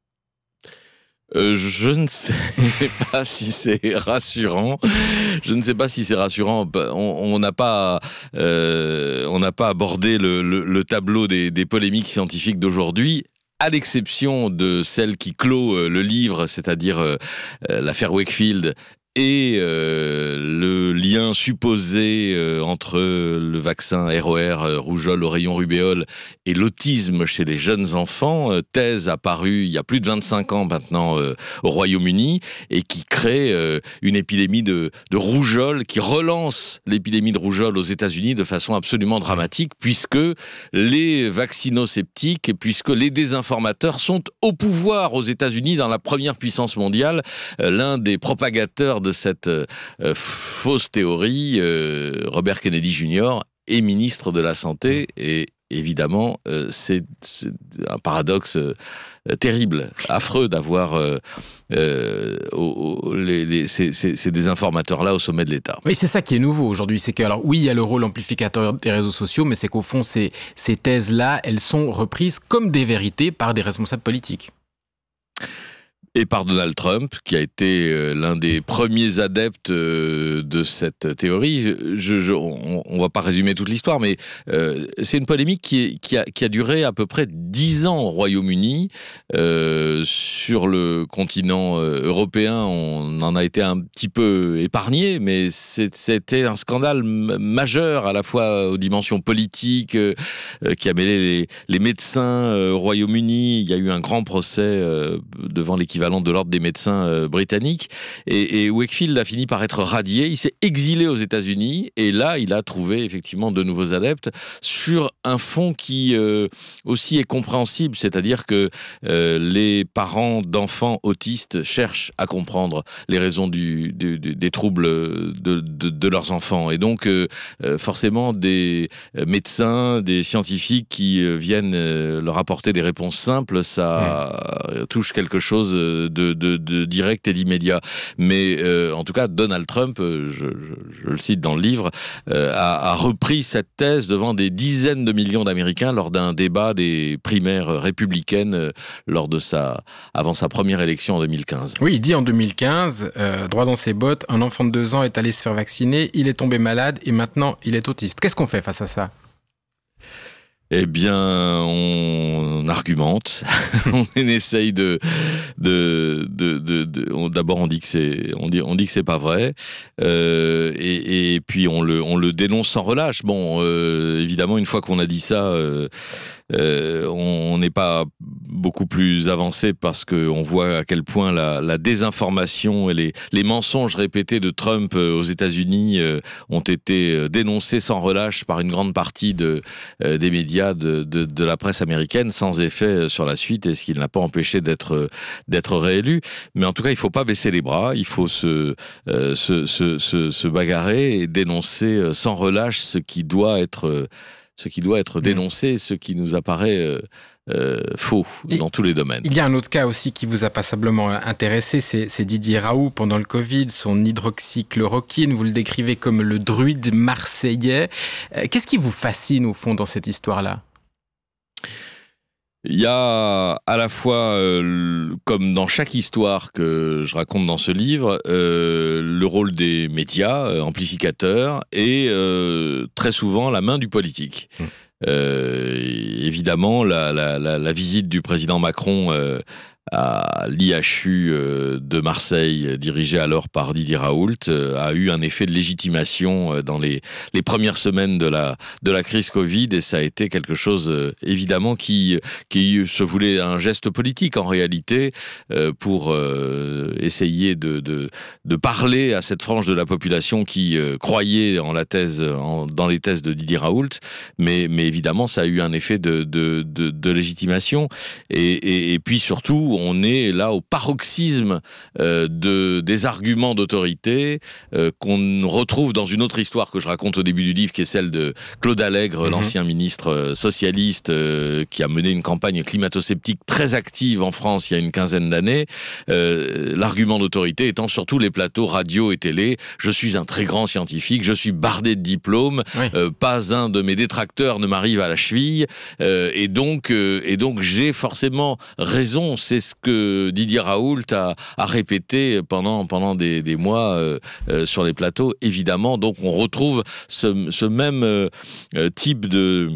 Euh, je ne sais pas si c'est rassurant. Je ne sais pas si c'est rassurant. On n'a pas, euh, on n'a pas abordé le, le, le tableau des, des polémiques scientifiques d'aujourd'hui, à l'exception de celle qui clôt le livre, c'est-à-dire euh, l'affaire Wakefield et euh, le lien supposé euh, entre le vaccin R O R, euh, rougeole au rayon rubéole, et l'autisme chez les jeunes enfants, euh, thèse apparue il y a plus de vingt-cinq ans maintenant euh, au Royaume-Uni, et qui crée euh, une épidémie de, de rougeole, qui relance l'épidémie de rougeole aux États-Unis de façon absolument dramatique, puisque les vaccinosceptiques et puisque les désinformateurs sont au pouvoir aux États-Unis, dans la première puissance mondiale. Euh, l'un des propagateurs de cette euh, fausse théorie, euh, Robert Kennedy junior, est ministre de la Santé, et évidemment, euh, c'est, c'est un paradoxe euh, terrible, affreux d'avoir euh, euh, au, au, les, les, ces, ces, ces désinformateurs-là au sommet de l'État. Oui, c'est ça qui est nouveau aujourd'hui. C'est que, alors, oui, il y a le rôle amplificateur des réseaux sociaux, mais c'est qu'au fond, ces, ces thèses-là, elles sont reprises comme des vérités par des responsables politiques. et par Donald Trump, qui a été euh, l'un des premiers adeptes euh, de cette théorie. Je, je, on ne va pas résumer toute l'histoire, mais euh, c'est une polémique qui, est, qui, a, qui a duré à peu près dix ans au Royaume-Uni. Euh, sur le continent euh, européen, on en a été un petit peu épargné, mais c'est, c'était un scandale m- majeur, à la fois aux dimensions politiques, euh, qui a mêlé les, les médecins euh, au Royaume-Uni. Il y a eu un grand procès euh, devant l'équivalent de l'ordre des médecins euh, britanniques, et, et Wakefield a fini par être radié. Il s'est exilé aux États-Unis, et là, il a trouvé effectivement de nouveaux adeptes sur un fond qui euh, aussi est compréhensible, c'est-à-dire que euh, les parents d'enfants autistes cherchent à comprendre les raisons du, du, du, des troubles de, de, de leurs enfants, et donc euh, forcément des médecins, des scientifiques qui euh, viennent euh, leur apporter des réponses simples, ça mmh. touche quelque chose De, de, de direct et d'immédiat. Mais euh, en tout cas, Donald Trump, je, je, je le cite dans le livre, euh, a, a repris cette thèse devant des dizaines de millions d'Américains lors d'un débat des primaires républicaines euh, lors de sa, avant sa première élection en deux mille quinze. Oui, il dit en deux mille quinze, euh, droit dans ses bottes, un enfant de deux ans est allé se faire vacciner, il est tombé malade et maintenant il est autiste. Qu'est-ce qu'on fait face à ça ? Eh bien, on argumente, on essaye de, de, de, de, de on, d'abord on dit que c'est, on dit, on dit que c'est pas vrai, euh, et, et puis on le, on le dénonce sans relâche. Bon, euh, évidemment, une fois qu'on a dit ça, euh, euh, on n'est pas beaucoup plus avancé parce que on voit à quel point la, la désinformation et les, les mensonges répétés de Trump aux États-Unis euh, ont été dénoncés sans relâche par une grande partie de, euh, des médias de, de, de la presse américaine, sans effet sur la suite, et ce qui ne l'a pas empêché d'être, d'être réélu. Mais en tout cas, il ne faut pas baisser les bras, il faut se, euh, se, se, se, se bagarrer et dénoncer sans relâche ce qui doit être... ce qui doit être dénoncé, ce qui nous apparaît euh, euh, faux et dans tous les domaines. Il y a un autre cas aussi qui vous a passablement intéressé, c'est, c'est Didier Raoult pendant le Covid, son hydroxychloroquine, vous le décrivez comme le druide marseillais. Qu'est-ce qui vous fascine au fond dans cette histoire-là ? Il y a à la fois, euh, comme dans chaque histoire que je raconte dans ce livre, euh, le rôle des médias, euh, amplificateurs, et euh, très souvent la main du politique. Mmh. Euh, évidemment, la, la, la, la visite du président Macron euh, à l'I H U de Marseille, dirigé alors par Didier Raoult, a eu un effet de légitimation dans les, les premières semaines de la, de la crise Covid, et ça a été quelque chose, évidemment, qui, qui se voulait un geste politique, en réalité, pour essayer de, de, de parler à cette frange de la population qui croyait en la thèse, en, dans les thèses de Didier Raoult, mais, mais évidemment, ça a eu un effet de, de, de, de légitimation, et, et, et puis surtout, on est là au paroxysme euh, de, des arguments d'autorité euh, qu'on retrouve dans une autre histoire que je raconte au début du livre, qui est celle de Claude Allègre, mmh. l'ancien ministre socialiste euh, qui a mené une campagne climato-sceptique très active en France il y a une quinzaine d'années. Euh, l'argument d'autorité étant surtout les plateaux radio et télé. Je suis un très grand scientifique, je suis bardé de diplômes, oui. euh, pas un de mes détracteurs ne m'arrive à la cheville, euh, et donc, euh, et donc j'ai forcément raison. C'est ce que Didier Raoult a, a répété pendant, pendant des, des mois euh, euh, sur les plateaux, évidemment. Donc on retrouve ce, ce même euh, type de...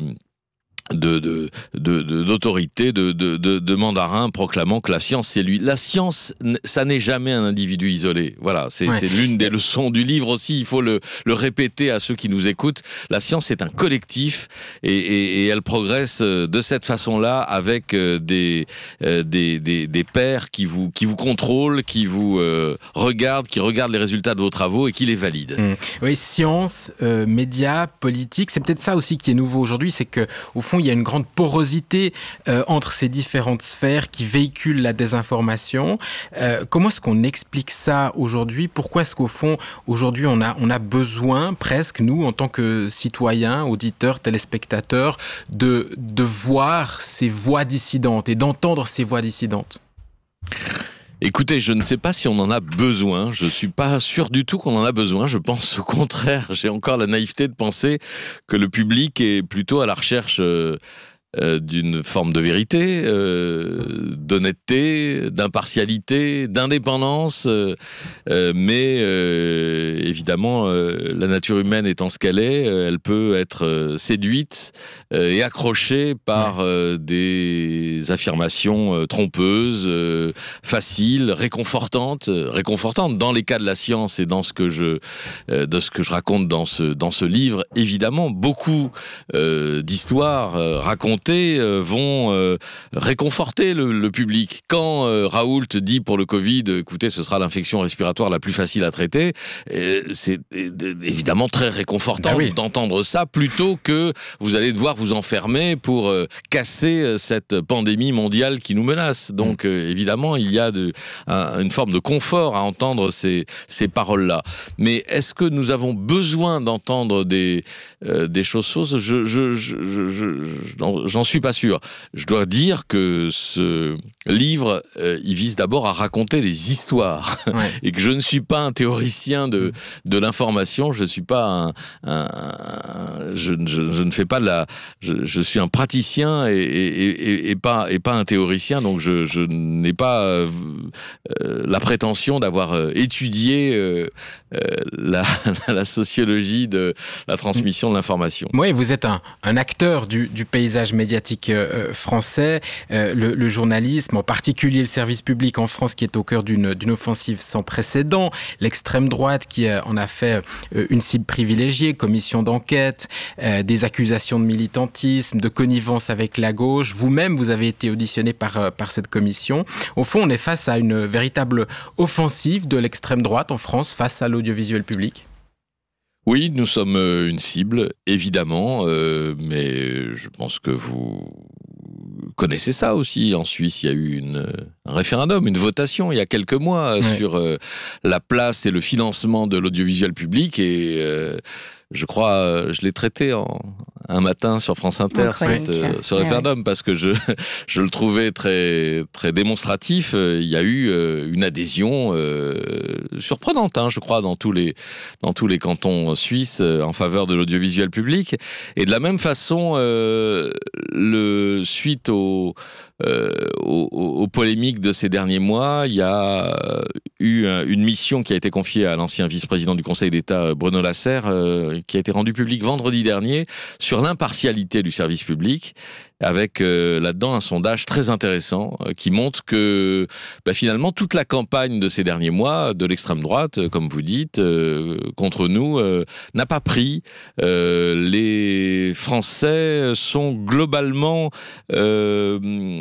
De, de, de, de, d'autorité, de, de, de, de mandarin proclamant que la science, c'est lui. La science, ça n'est jamais un individu isolé. Voilà, c'est, ouais. c'est l'une des leçons du livre aussi. Il faut le, le répéter à ceux qui nous écoutent. La science est un collectif, et, et, et elle progresse de cette façon-là avec des, des, des, des pairs qui vous, qui vous contrôlent, qui vous euh, regardent, qui regardent les résultats de vos travaux et qui les valident. Mmh. Oui, science, euh, médias, politique, c'est peut-être ça aussi qui est nouveau aujourd'hui, c'est que au fond, il y a une grande porosité euh, entre ces différentes sphères qui véhiculent la désinformation. Euh, comment est-ce qu'on explique ça aujourd'hui ? Pourquoi est-ce qu'au fond, aujourd'hui, on a, on a besoin, presque, nous, en tant que citoyens, auditeurs, téléspectateurs, de, de voir ces voix dissidentes et d'entendre ces voix dissidentes ? Écoutez, je ne sais pas si on en a besoin. Je suis pas sûr du tout qu'on en a besoin. Je pense au contraire. J'ai encore la naïveté de penser que le public est plutôt à la recherche euh, euh, d'une forme de vérité, euh, d'honnêteté, d'impartialité, d'indépendance, euh, euh, mais euh, évidemment, euh, la nature humaine étant ce qu'elle est, euh, elle peut être euh, séduite euh, et accrochée par euh, des affirmations euh, trompeuses, euh, faciles, réconfortantes, euh, réconfortantes dans les cas de la science et dans ce que je, euh, de ce que je raconte dans ce dans ce livre. Évidemment, beaucoup euh, d'histoires euh, racontées euh, vont euh, réconforter le, le public. Quand euh, Raoult dit pour le Covid, écoutez, ce sera l'infection respiratoire la plus facile à traiter, euh, c'est euh, évidemment très réconfortant ah oui. d'entendre ça, plutôt que vous allez devoir vous enfermer pour euh, casser euh, cette pandémie mondiale qui nous menace. Donc euh, évidemment, il y a de, un, une forme de confort à entendre ces, ces paroles-là. Mais est-ce que nous avons besoin d'entendre des, euh, des choses fausses ? Je, je, je, je, je, j'en suis pas sûr. Je dois dire que ce livre, euh, il vise d'abord à raconter des histoires ouais. et que je ne suis pas un théoricien de de l'information. Je suis pas un, un, un je, je, je ne fais pas de la. Je, je suis un praticien et, et, et, et pas et pas un théoricien. Donc je, je n'ai pas euh, la prétention d'avoir euh, étudié euh, euh, la, la sociologie de la transmission de l'information. Oui, vous êtes un, un acteur du, du paysage médiatique euh, français, euh, le, le journalisme, en particulier le service public en France qui est au cœur d'une, d'une offensive sans précédent, l'extrême droite qui euh, en a fait euh, une cible privilégiée, commission d'enquête, euh, des accusations de militantisme, de connivence avec la gauche. Vous-même, vous avez été auditionné par, euh, par cette commission. Au fond, on est face à une véritable offensive de l'extrême droite en France face à l'audiovisuel public. Oui, nous sommes une cible, évidemment, euh, mais je pense que vous connaissez ça aussi. En Suisse, il y a eu une, un référendum, une votation il y a quelques mois ouais. sur euh, la place et le financement de l'audiovisuel public et euh, je crois, je l'ai traité en, un matin sur France Inter, cette, euh, ce référendum, ouais. parce que je, je le trouvais très, très démonstratif. Il y a eu euh, une adhésion euh, surprenante, hein, je crois, dans tous les, dans tous les cantons suisses euh, en faveur de l'audiovisuel public. Et de la même façon, euh, le, suite au, euh, aux, aux polémiques de ces derniers mois, il y a eu une mission qui a été confiée à l'ancien vice-président du Conseil d'État, Bruno Lasserre, euh, qui a été rendue publique vendredi dernier, sur l'impartialité du service public, avec euh, là-dedans un sondage très intéressant euh, qui montre que bah, finalement toute la campagne de ces derniers mois de l'extrême droite, euh, comme vous dites, euh, contre nous, euh, n'a pas pris. Euh, les Français sont globalement euh,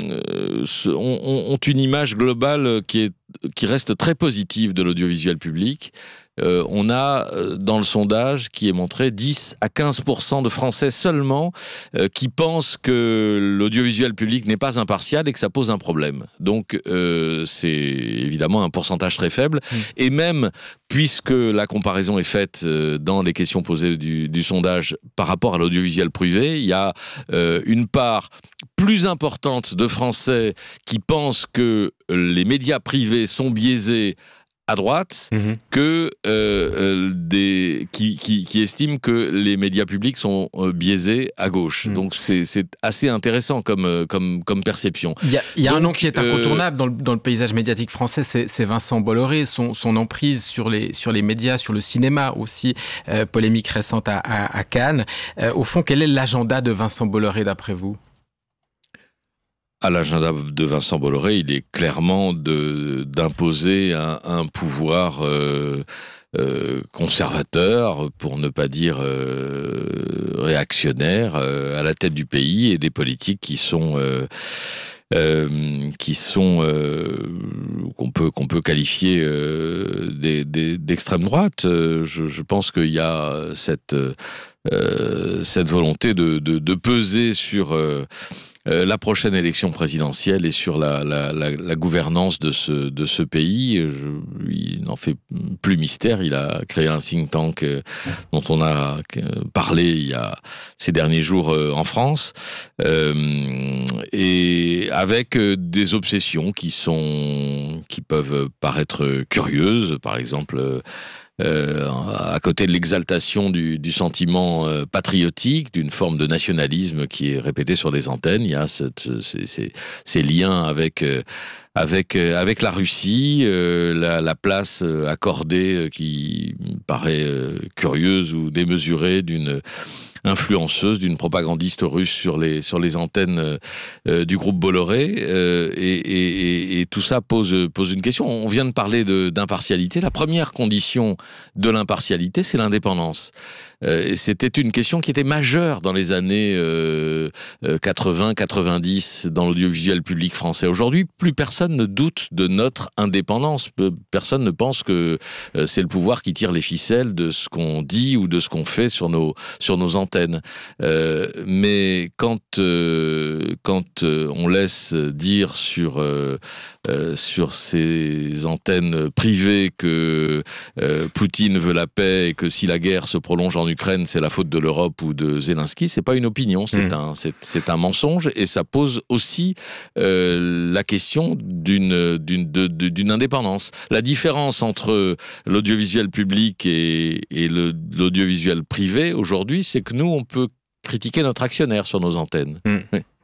ont, ont une image globale qui est qui reste très positive de l'audiovisuel public. Euh, on a euh, dans le sondage qui est montré dix à quinze pour cent de Français seulement euh, qui pensent que l'audiovisuel public n'est pas impartial et que ça pose un problème. Donc euh, c'est évidemment un pourcentage très faible. Mmh. Et même puisque la comparaison est faite euh, dans les questions posées du, du sondage par rapport à l'audiovisuel privé, il y a euh, une part plus importante de Français qui pensent que les médias privés sont biaisés à droite mmh. que euh, des qui, qui qui estiment que les médias publics sont euh, biaisés à gauche. Mmh. Donc c'est c'est assez intéressant comme comme comme perception. Il y a il y a Donc, un nom qui est incontournable euh, dans le dans le paysage médiatique français, c'est c'est Vincent Bolloré, son son emprise sur les sur les médias, sur le cinéma aussi, euh, polémique récente à à, à Cannes. Euh, au fond, quel est l'agenda de Vincent Bolloré d'après vous? À l'agenda de Vincent Bolloré, il est clairement de, d'imposer un, un pouvoir euh, euh, conservateur, pour ne pas dire euh, réactionnaire, euh, à la tête du pays et des politiques qui sont euh, euh, qui sont euh, qu'on peut qu'on peut qualifier euh, des, des, d'extrême droite. Je, je pense qu'il y a cette euh, cette volonté de, de, de peser sur euh, la prochaine élection présidentielle et sur la, la, la, la gouvernance de ce, de ce pays. Je, il n'en fait plus mystère. Il a créé un think tank dont on a parlé il y a ces derniers jours en France, euh, et avec des obsessions qui sont, qui peuvent paraître curieuses. Par exemple, euh, à côté de l'exaltation du, du sentiment euh, patriotique, d'une forme de nationalisme qui est répété sur les antennes, il y a cette, ces, ces, ces liens avec euh, avec avec la Russie, euh, la, la place accordée euh, qui paraît euh, curieuse ou démesurée d'une influenceuse, d'une propagandiste russe sur les sur les antennes euh, du groupe Bolloré, euh, et, et, et tout ça pose pose une question. On vient de parler de, d'impartialité. La première condition de l'impartialité, c'est l'indépendance. Euh, et c'était une question qui était majeure dans les années euh, quatre-vingts quatre-vingt-dix dans l'audiovisuel public français. Aujourd'hui, plus personne ne doute de notre indépendance. Personne ne pense que euh, c'est le pouvoir qui tire les ficelles de ce qu'on dit ou de ce qu'on fait sur nos sur nos antennes. Euh, mais quand euh, quand euh, on laisse dire sur euh, euh, sur ces antennes privées que euh, Poutine veut la paix et que si la guerre se prolonge en Ukraine, c'est la faute de l'Europe ou de Zelensky, c'est pas une opinion, c'est mmh. un c'est, c'est un mensonge, et ça pose aussi euh, la question d'une d'une de, de, d'une indépendance. La différence entre l'audiovisuel public et, et le, l'audiovisuel privé aujourd'hui, c'est que nous, on peut critiquer notre actionnaire sur nos antennes. Mmh.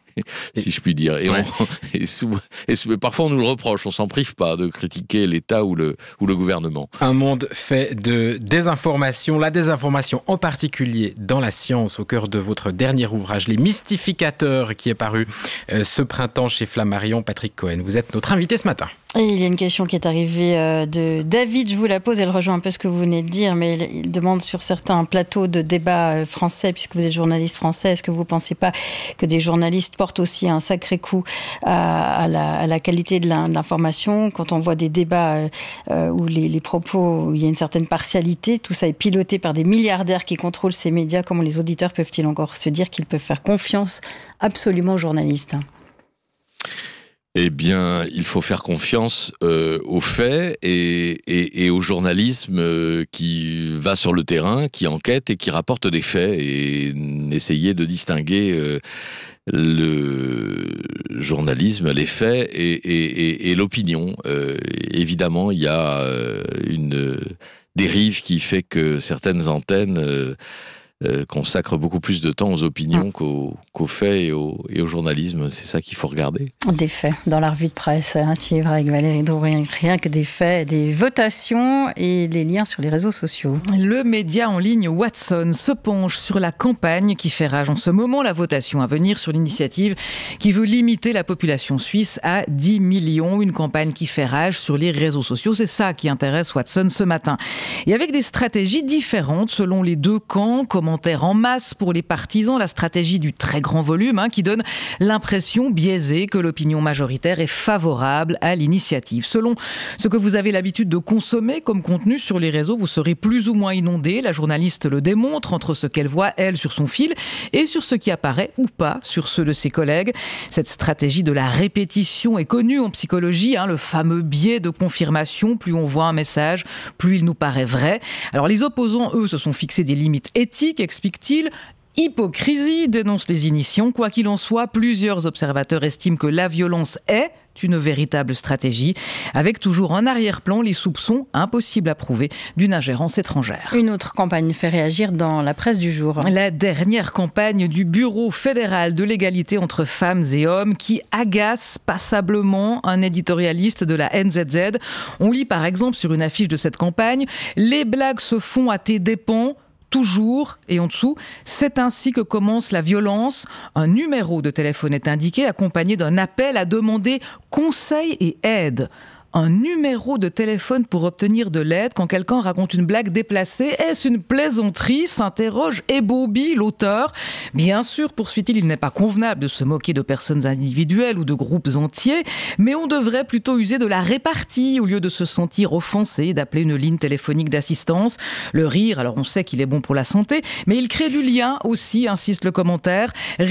si je puis dire. Et, ouais. on, et, sous, et sous, parfois on nous le reproche, on s'en prive pas de critiquer l'État ou le, ou le gouvernement. Un monde fait de désinformation, la désinformation en particulier dans la science, au cœur de votre dernier ouvrage, Les Mystificateurs, qui est paru euh, ce printemps chez Flammarion. Patrick Cohen, vous êtes notre invité ce matin. Et il y a une question qui est arrivée de David, je vous la pose, elle rejoint un peu ce que vous venez de dire, mais il demande sur certains plateaux de débat français, puisque vous êtes journaliste français, est-ce que vous ne pensez pas que des journalistes portent aussi un sacré coup à, à, la, à la qualité de l'information, quand on voit des débats euh, où les, les propos, où il y a une certaine partialité, tout ça est piloté par des milliardaires qui contrôlent ces médias, comment les auditeurs peuvent-ils encore se dire qu'ils peuvent faire confiance absolument aux journalistes ? Eh bien, il faut faire confiance euh, aux faits et, et, et au journalisme euh, qui va sur le terrain, qui enquête et qui rapporte des faits, et essayer de distinguer euh, le journalisme, les faits et, et, et, et l'opinion. Euh, évidemment, il y a euh, une dérive qui fait que certaines antennes euh, Euh, consacre beaucoup plus de temps aux opinions qu'aux, qu'aux faits et au, et au journalisme. C'est ça qu'il faut regarder. Des faits dans la revue de presse à suivre avec Valérie Drouin. Rien que des faits, des votations et les liens sur les réseaux sociaux. Le média en ligne Watson se penche sur la campagne qui fait rage en ce moment, la votation à venir sur l'initiative qui veut limiter la population suisse à dix millions. Une campagne qui fait rage sur les réseaux sociaux. C'est ça qui intéresse Watson ce matin. Et avec des stratégies différentes selon les deux camps, commentaires en masse pour les partisans, la stratégie du très grand volume hein, qui donne l'impression biaisée que l'opinion majoritaire est favorable à l'initiative. Selon ce que vous avez l'habitude de consommer comme contenu sur les réseaux, vous serez plus ou moins inondé. La journaliste le démontre entre ce qu'elle voit, elle, sur son fil et sur ce qui apparaît ou pas sur ceux de ses collègues. Cette stratégie de la répétition est connue en psychologie, hein, le fameux biais de confirmation. Plus on voit un message, plus il nous paraît vrai. Alors les opposants, eux, se sont fixés des limites éthiques, explique-t-il. Hypocrisie, dénonce les initiants. Quoi qu'il en soit, plusieurs observateurs estiment que la violence est une véritable stratégie, avec toujours en arrière-plan les soupçons, impossibles à prouver, d'une ingérence étrangère. Une autre campagne fait réagir dans la presse du jour. La dernière campagne du Bureau fédéral de l'égalité entre femmes et hommes qui agace passablement un éditorialiste de la N Z Z. On lit par exemple sur une affiche de cette campagne « Les blagues se font à tes dépens ». Toujours, et en dessous, c'est ainsi que commence la violence. Un numéro de téléphone est indiqué, accompagné d'un appel à demander conseil et aide. Un numéro de téléphone pour obtenir de l'aide quand quelqu'un raconte une blague déplacée. Est-ce une plaisanterie ? S'interroge Ebobi, l'auteur. Bien sûr, poursuit-il, il n'est pas convenable de se moquer de personnes individuelles ou de groupes entiers, mais on devrait plutôt user de la répartie au lieu de se sentir offensé, d'appeler une ligne téléphonique d'assistance. Le rire, alors on sait qu'il est bon pour la santé, mais il crée du lien aussi, insiste le commentaire. Rire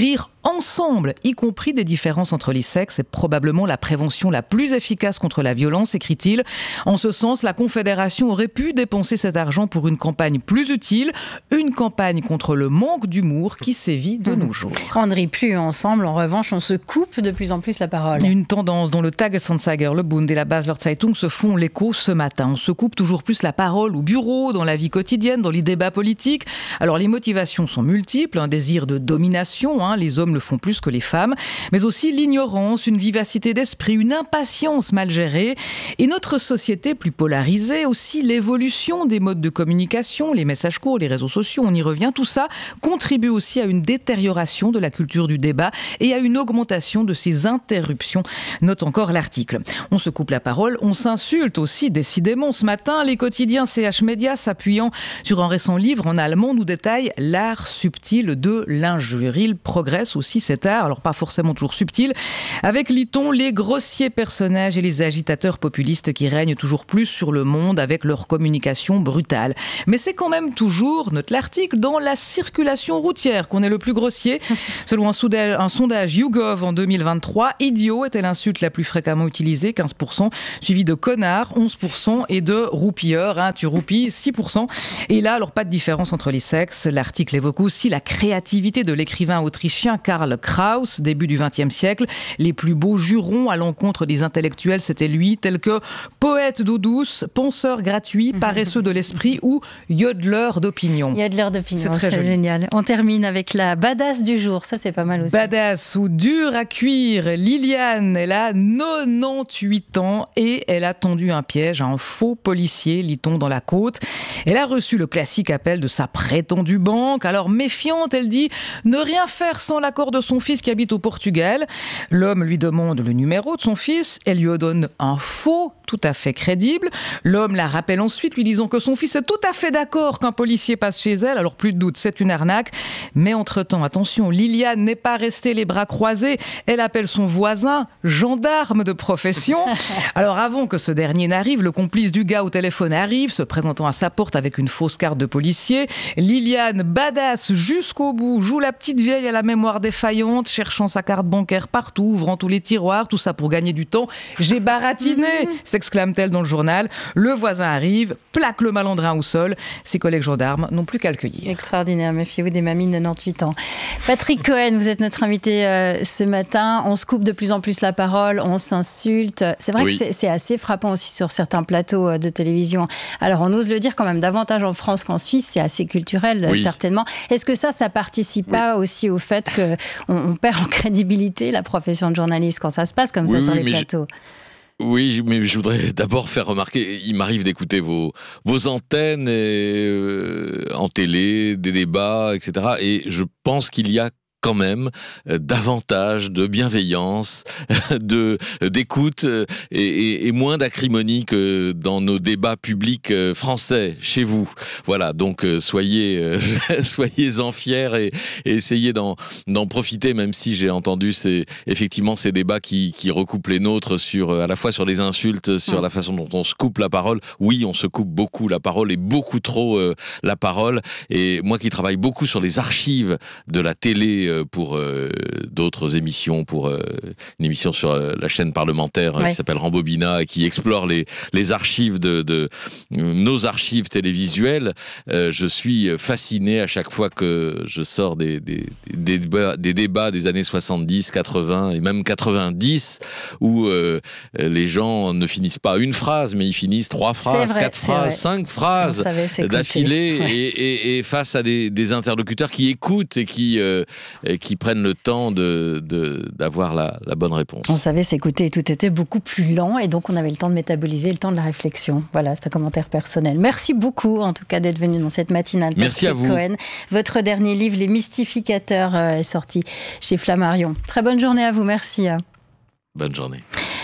ensemble, y compris des différences entre les sexes, est probablement la prévention la plus efficace contre la violence, écrit-il. En ce sens, la Confédération aurait pu dépenser cet argent pour une campagne plus utile, une campagne contre le manque d'humour qui sévit de nos jours. On ne rit plus ensemble, en revanche, on se coupe de plus en plus la parole. Une tendance dont le Tagesanzeiger, le Bund et la Basler Zeitung se font l'écho ce matin. On se coupe toujours plus la parole au bureau, dans la vie quotidienne, dans les débats politiques. Alors les motivations sont multiples, un désir de domination, hein, les hommes le font plus que les femmes, mais aussi l'ignorance, une vivacité d'esprit, une impatience mal gérée. Et notre société plus polarisée, aussi l'évolution des modes de communication, les messages courts, les réseaux sociaux, on y revient, tout ça contribue aussi à une détérioration de la culture du débat et à une augmentation de ces interruptions, note encore l'article. On se coupe la parole, on s'insulte aussi décidément. Ce matin, les quotidiens C H Media, s'appuyant sur un récent livre en allemand, nous détaillent l'art subtil de l'injure. Il progresse aussi cet art, alors pas forcément toujours subtil, avec, lit-on, les grossiers personnages et les agitateurs populistes qui règnent toujours plus sur le monde avec leur communication brutale. Mais c'est quand même toujours, note l'article, dans la circulation routière qu'on est le plus grossier. Selon un sondage, un sondage YouGov en deux mille vingt-trois, idiot était l'insulte la plus fréquemment utilisée, quinze pour cent, suivi de connard, onze pour cent, et de roupilleur, hein, tu roupilles, six pour cent. Et là, alors pas de différence entre les sexes. L'article évoque aussi la créativité de l'écrivain autrichien Karl Kraus, début du vingtième siècle. Les plus beaux jurons à l'encontre des intellectuels, c'était lui, tels que poète d'eau douce, penseur gratuit, paresseux de l'esprit ou yodeleur d'opinion. Yodeleur d'opinion, c'est très c'est joli. génial. On termine avec la badass du jour, ça c'est pas mal aussi. Badass ou dur à cuire, Liliane, elle a quatre-vingt-dix-huit ans et elle a tendu un piège à un faux policier, lit-on dans la Côte. Elle a reçu le classique appel de sa prétendue banque. Alors méfiante, elle dit ne rien faire sans l'accord de son fils qui habite au Portugal. L'homme lui demande le numéro de son fils, elle lui donne un faux tout à fait crédible. L'homme la rappelle ensuite, lui disant que son fils est tout à fait d'accord qu'un policier passe chez elle. Alors plus de doute, c'est une arnaque. Mais entre-temps, attention, Liliane n'est pas restée les bras croisés. Elle appelle son voisin gendarme de profession. Alors avant que ce dernier n'arrive, le complice du gars au téléphone arrive, se présentant à sa porte avec une fausse carte de policier. Liliane, badass jusqu'au bout, joue la petite vieille à la mémoire défaillante, cherchant sa carte bancaire partout, ouvrant tous les tiroirs, tout ça pour gagner du temps. J'ai baratiné, s'exclame-t-elle dans le journal. Le voisin arrive, plaque le malandrin au sol. Ses collègues gendarmes n'ont plus qu'à le cueillir. Extraordinaire, méfiez-vous des mamies de quatre-vingt-dix-huit ans. Patrick Cohen, vous êtes notre invité euh, ce matin. On se coupe de plus en plus la parole, on s'insulte. C'est vrai oui. que c'est, c'est assez frappant aussi sur certains plateaux euh, de télévision. Alors on ose le dire quand même davantage en France qu'en Suisse, c'est assez culturel oui. certainement. Est-ce que ça, ça participe pas oui. aussi au fait qu'on on perd en crédibilité la profession de journaliste quand ça se passe comme oui, ça sur oui, les plateaux je... Oui, mais je voudrais d'abord faire remarquer, il m'arrive d'écouter vos, vos antennes et, euh, en télé, des débats, et cetera. Et je pense qu'il y a quand même euh, davantage de bienveillance, de d'écoute et, et, et moins d'acrimonie que dans nos débats publics euh, français chez vous. Voilà, donc euh, soyez euh, soyez-en fiers et, et essayez d'en d'en profiter, même si j'ai entendu ces effectivement ces débats qui qui recoupent les nôtres sur à la fois sur les insultes, sur la façon dont on se coupe la parole. Oui, on se coupe beaucoup la parole et beaucoup trop euh, la parole. Et moi qui travaille beaucoup sur les archives de la télé pour euh, d'autres émissions, pour euh, une émission sur euh, la chaîne parlementaire ouais. qui s'appelle Rambobina et qui explore les, les archives de, de euh, nos archives télévisuelles. Euh, je suis fasciné à chaque fois que je sors des, des, des, débats, des débats des années soixante-dix, quatre-vingts et même quatre-vingt-dix où euh, les gens ne finissent pas une phrase, mais ils finissent trois phrases, vrai, quatre phrases, vrai. cinq phrases d'affilée ouais. et, et, et face à des, des interlocuteurs qui écoutent et qui euh, Et qui prennent le temps de, de, d'avoir la, la bonne réponse. On savait s'écouter et tout était beaucoup plus lent et donc on avait le temps de métaboliser, le temps de la réflexion. Voilà, c'est un commentaire personnel. Merci beaucoup en tout cas d'être venu dans cette matinale. Merci à vous. Cohen. Votre dernier livre, Les Mystificateurs, est sorti chez Flammarion. Très bonne journée à vous, merci. Bonne journée.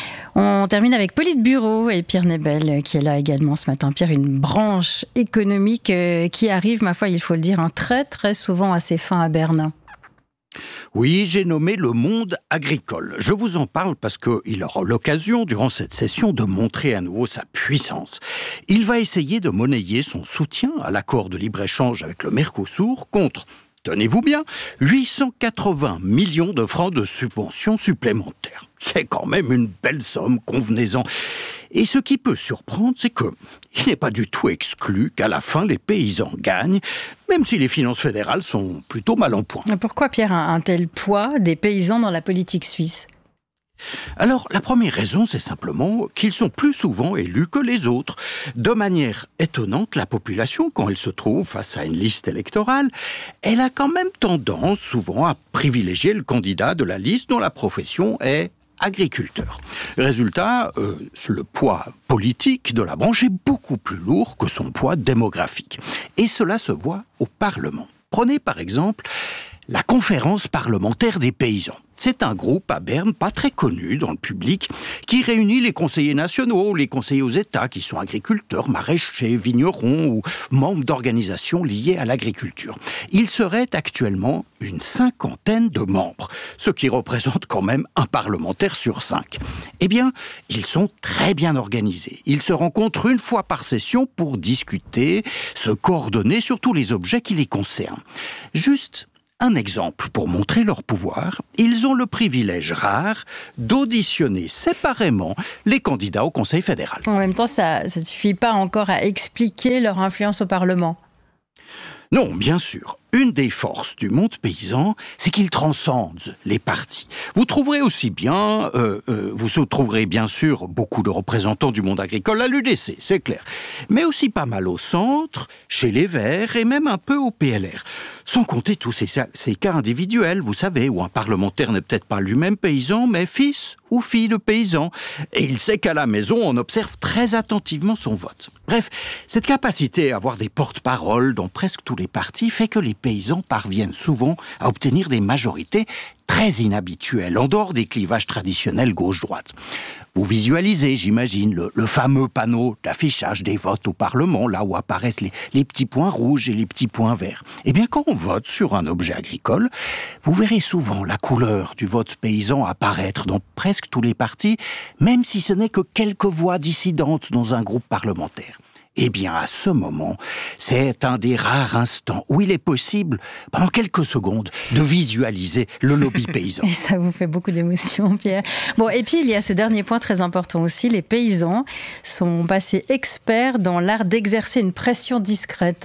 On termine avec Politburo et Pierre Nebel qui est là également ce matin. Pierre, une branche économique qui arrive, ma foi, il faut le dire, hein, très très souvent à ses fins à Bernin. Oui, j'ai nommé le monde agricole. Je vous en parle parce qu'il aura l'occasion, durant cette session, de montrer à nouveau sa puissance. Il va essayer de monnayer son soutien à l'accord de libre-échange avec le Mercosur contre tenez-vous bien, huit cent quatre-vingts millions de francs de subventions supplémentaires. C'est quand même une belle somme, convenez-en. Et ce qui peut surprendre, c'est que il n'est pas du tout exclu qu'à la fin, les paysans gagnent, même si les finances fédérales sont plutôt mal en point. Pourquoi, Pierre, un, un tel poids des paysans dans la politique suisse ? Alors, la première raison, c'est simplement qu'ils sont plus souvent élus que les autres. De manière étonnante, la population, quand elle se trouve face à une liste électorale, elle a quand même tendance souvent à privilégier le candidat de la liste dont la profession est agriculteur. Résultat, euh, le poids politique de la branche est beaucoup plus lourd que son poids démographique. Et cela se voit au Parlement. Prenez par exemple la conférence parlementaire des paysans. C'est un groupe à Berne, pas très connu dans le public, qui réunit les conseillers nationaux, les conseillers aux États, qui sont agriculteurs, maraîchers, vignerons ou membres d'organisations liées à l'agriculture. Il serait actuellement une cinquantaine de membres, ce qui représente quand même un parlementaire sur cinq. Eh bien, ils sont très bien organisés. Ils se rencontrent une fois par session pour discuter, se coordonner sur tous les objets qui les concernent. Juste un exemple pour montrer leur pouvoir, ils ont le privilège rare d'auditionner séparément les candidats au Conseil fédéral. En même temps, ça ne suffit pas encore à expliquer leur influence au Parlement. Non, bien sûr. Une des forces du monde paysan, c'est qu'il transcende les partis. Vous trouverez aussi bien, euh, euh, vous trouverez bien sûr beaucoup de représentants du monde agricole à l'U D C, c'est clair, mais aussi pas mal au centre, chez les Verts et même un peu au P L R. Sans compter tous ces, ces cas individuels, vous savez, où un parlementaire n'est peut-être pas lui-même paysan, mais fils ou fille de paysan. Et il sait qu'à la maison, on observe très attentivement son vote. Bref, cette capacité à avoir des porte-paroles dans presque tous les partis fait que les paysans parviennent souvent à obtenir des majorités très inhabituelles, en dehors des clivages traditionnels gauche-droite. Vous visualisez, j'imagine, le, le fameux panneau d'affichage des votes au Parlement, là où apparaissent les, les petits points rouges et les petits points verts. Eh bien, quand on vote sur un objet agricole, vous verrez souvent la couleur du vote paysan apparaître dans presque tous les partis, même si ce n'est que quelques voix dissidentes dans un groupe parlementaire. Eh bien, à ce moment, c'est un des rares instants où il est possible, pendant quelques secondes, de visualiser le lobby paysan. Et ça vous fait beaucoup d'émotions, Pierre. Bon, et puis il y a ce dernier point très important aussi, les paysans sont passés experts dans l'art d'exercer une pression discrète.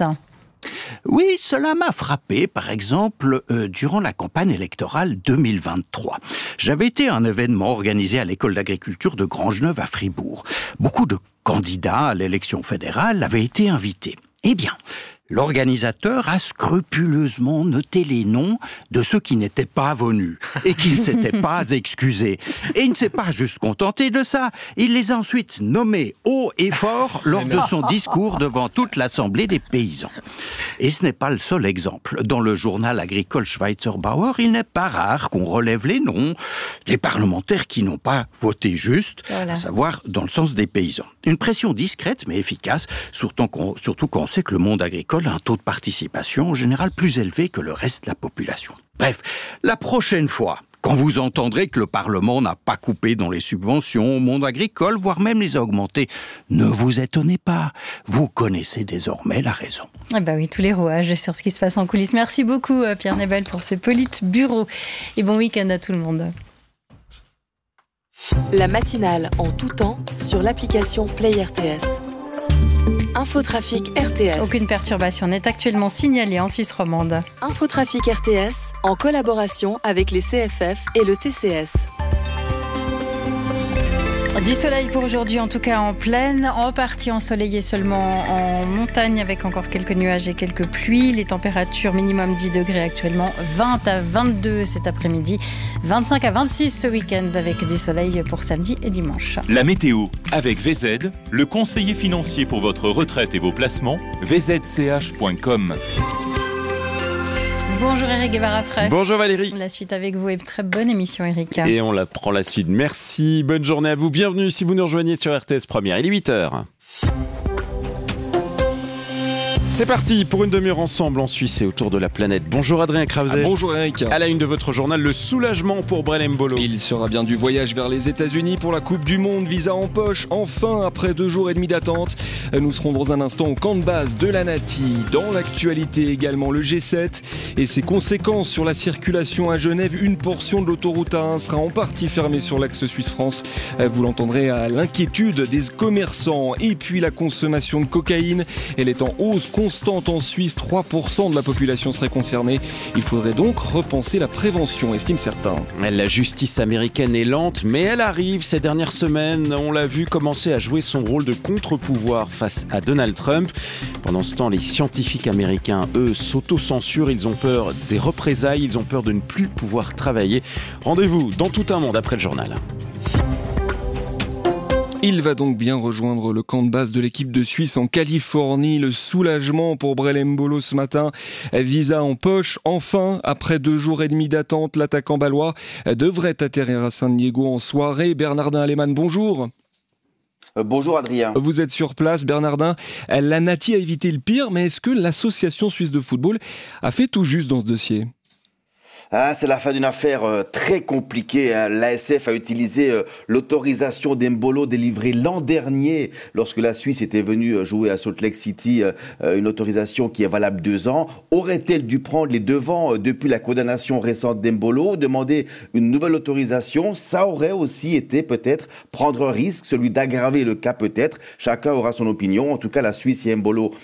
Oui, cela m'a frappé, par exemple, euh, durant la campagne électorale deux mille vingt-trois. J'avais été à un événement organisé à l'école d'agriculture de Grangeneuve à Fribourg. Beaucoup de candidats à l'élection fédérale avaient été invités. Eh bien, l'organisateur a scrupuleusement noté les noms de ceux qui n'étaient pas venus et qui ne s'étaient pas excusés. Et il ne s'est pas juste contenté de ça. Il les a ensuite nommés haut et fort lors de son discours devant toute l'Assemblée des paysans. Et ce n'est pas le seul exemple. Dans le journal agricole Schweizer Bauer, il n'est pas rare qu'on relève les noms des parlementaires qui n'ont pas voté juste, voilà. À savoir dans le sens des paysans. Une pression discrète mais efficace, surtout quand, surtout quand on sait que le monde agricole a un taux de participation en général plus élevé que le reste de la population. Bref, la prochaine fois, quand vous entendrez que le Parlement n'a pas coupé dans les subventions au monde agricole, voire même les a augmentées, ne vous étonnez pas. Vous connaissez désormais la raison. Eh ben oui, tous les rouages sur ce qui se passe en coulisses. Merci beaucoup Pierre Nebel pour ce Politburo. Et bon week-end à tout le monde. La matinale en tout temps sur l'application Play R T S. Infotrafic R T S. Aucune perturbation n'est actuellement signalée en Suisse romande. Infotrafic R T S en collaboration avec les C F F et le T C S. Du soleil pour aujourd'hui, en tout cas en plaine, en partie ensoleillé seulement en montagne avec encore quelques nuages et quelques pluies. Les températures minimum dix degrés actuellement, vingt à vingt-deux cet après-midi, vingt-cinq à vingt-six ce week-end avec du soleil pour samedi et dimanche. La météo avec V Z, le conseiller financier pour votre retraite et vos placements, v z c h point com. Bonjour Eric Guevara-Frey. Bonjour Valérie. La suite avec vous et très bonne émission Eric. Et on la prend la suite. Merci, bonne journée à vous. Bienvenue si vous nous rejoignez sur R T S Première. Il est huit heures. C'est parti pour une demi-heure ensemble en Suisse et autour de la planète. Bonjour Adrien Krause. Ah, bonjour Eric. À la une de votre journal, le soulagement pour Brel Mbolo. Il sera bien du voyage vers les États-Unis pour la Coupe du Monde, visa en poche. Enfin, après deux jours et demi d'attente, nous serons dans un instant au camp de base de la Nati. Dans l'actualité également, le G sept et ses conséquences sur la circulation à Genève. Une portion de l'autoroute A un sera en partie fermée sur l'axe Suisse-France. Vous l'entendrez à l'inquiétude des commerçants. Et puis la consommation de cocaïne, elle est en hausse constante en Suisse. trois pour cent de la population serait concernée. Il faudrait donc repenser la prévention, estiment certains. La justice américaine est lente, mais elle arrive ces dernières semaines. On l'a vu commencer à jouer son rôle de contre-pouvoir face à Donald Trump. Pendant ce temps, les scientifiques américains, eux, s'auto-censurent. Ils ont peur des représailles, ils ont peur de ne plus pouvoir travailler. Rendez-vous dans Tout un monde après le journal. Il va donc bien rejoindre le camp de base de l'équipe de Suisse en Californie. Le soulagement pour Brel Mbolo ce matin. Visa en poche. Enfin, après deux jours et demi d'attente, l'attaquant balois devrait atterrir à San Diego en soirée. Bernardin Aleman, bonjour. Euh, bonjour Adrien. Vous êtes sur place, Bernardin. La Nati a évité le pire, mais est-ce que l'Association suisse de football a fait tout juste dans ce dossier ? Ah, c'est la fin d'une affaire euh, très compliquée. Hein. L'A S F a utilisé euh, l'autorisation d'Embolo délivrée l'an dernier lorsque la Suisse était venue jouer à Salt Lake City, euh, une autorisation qui est valable deux ans. Aurait-elle dû prendre les devants euh, depuis la condamnation récente d'Embolo, demander une nouvelle autorisation? Ça aurait aussi été peut-être prendre un risque, celui d'aggraver le cas peut-être. Chacun aura son opinion. En tout cas, la Suisse et Mbolo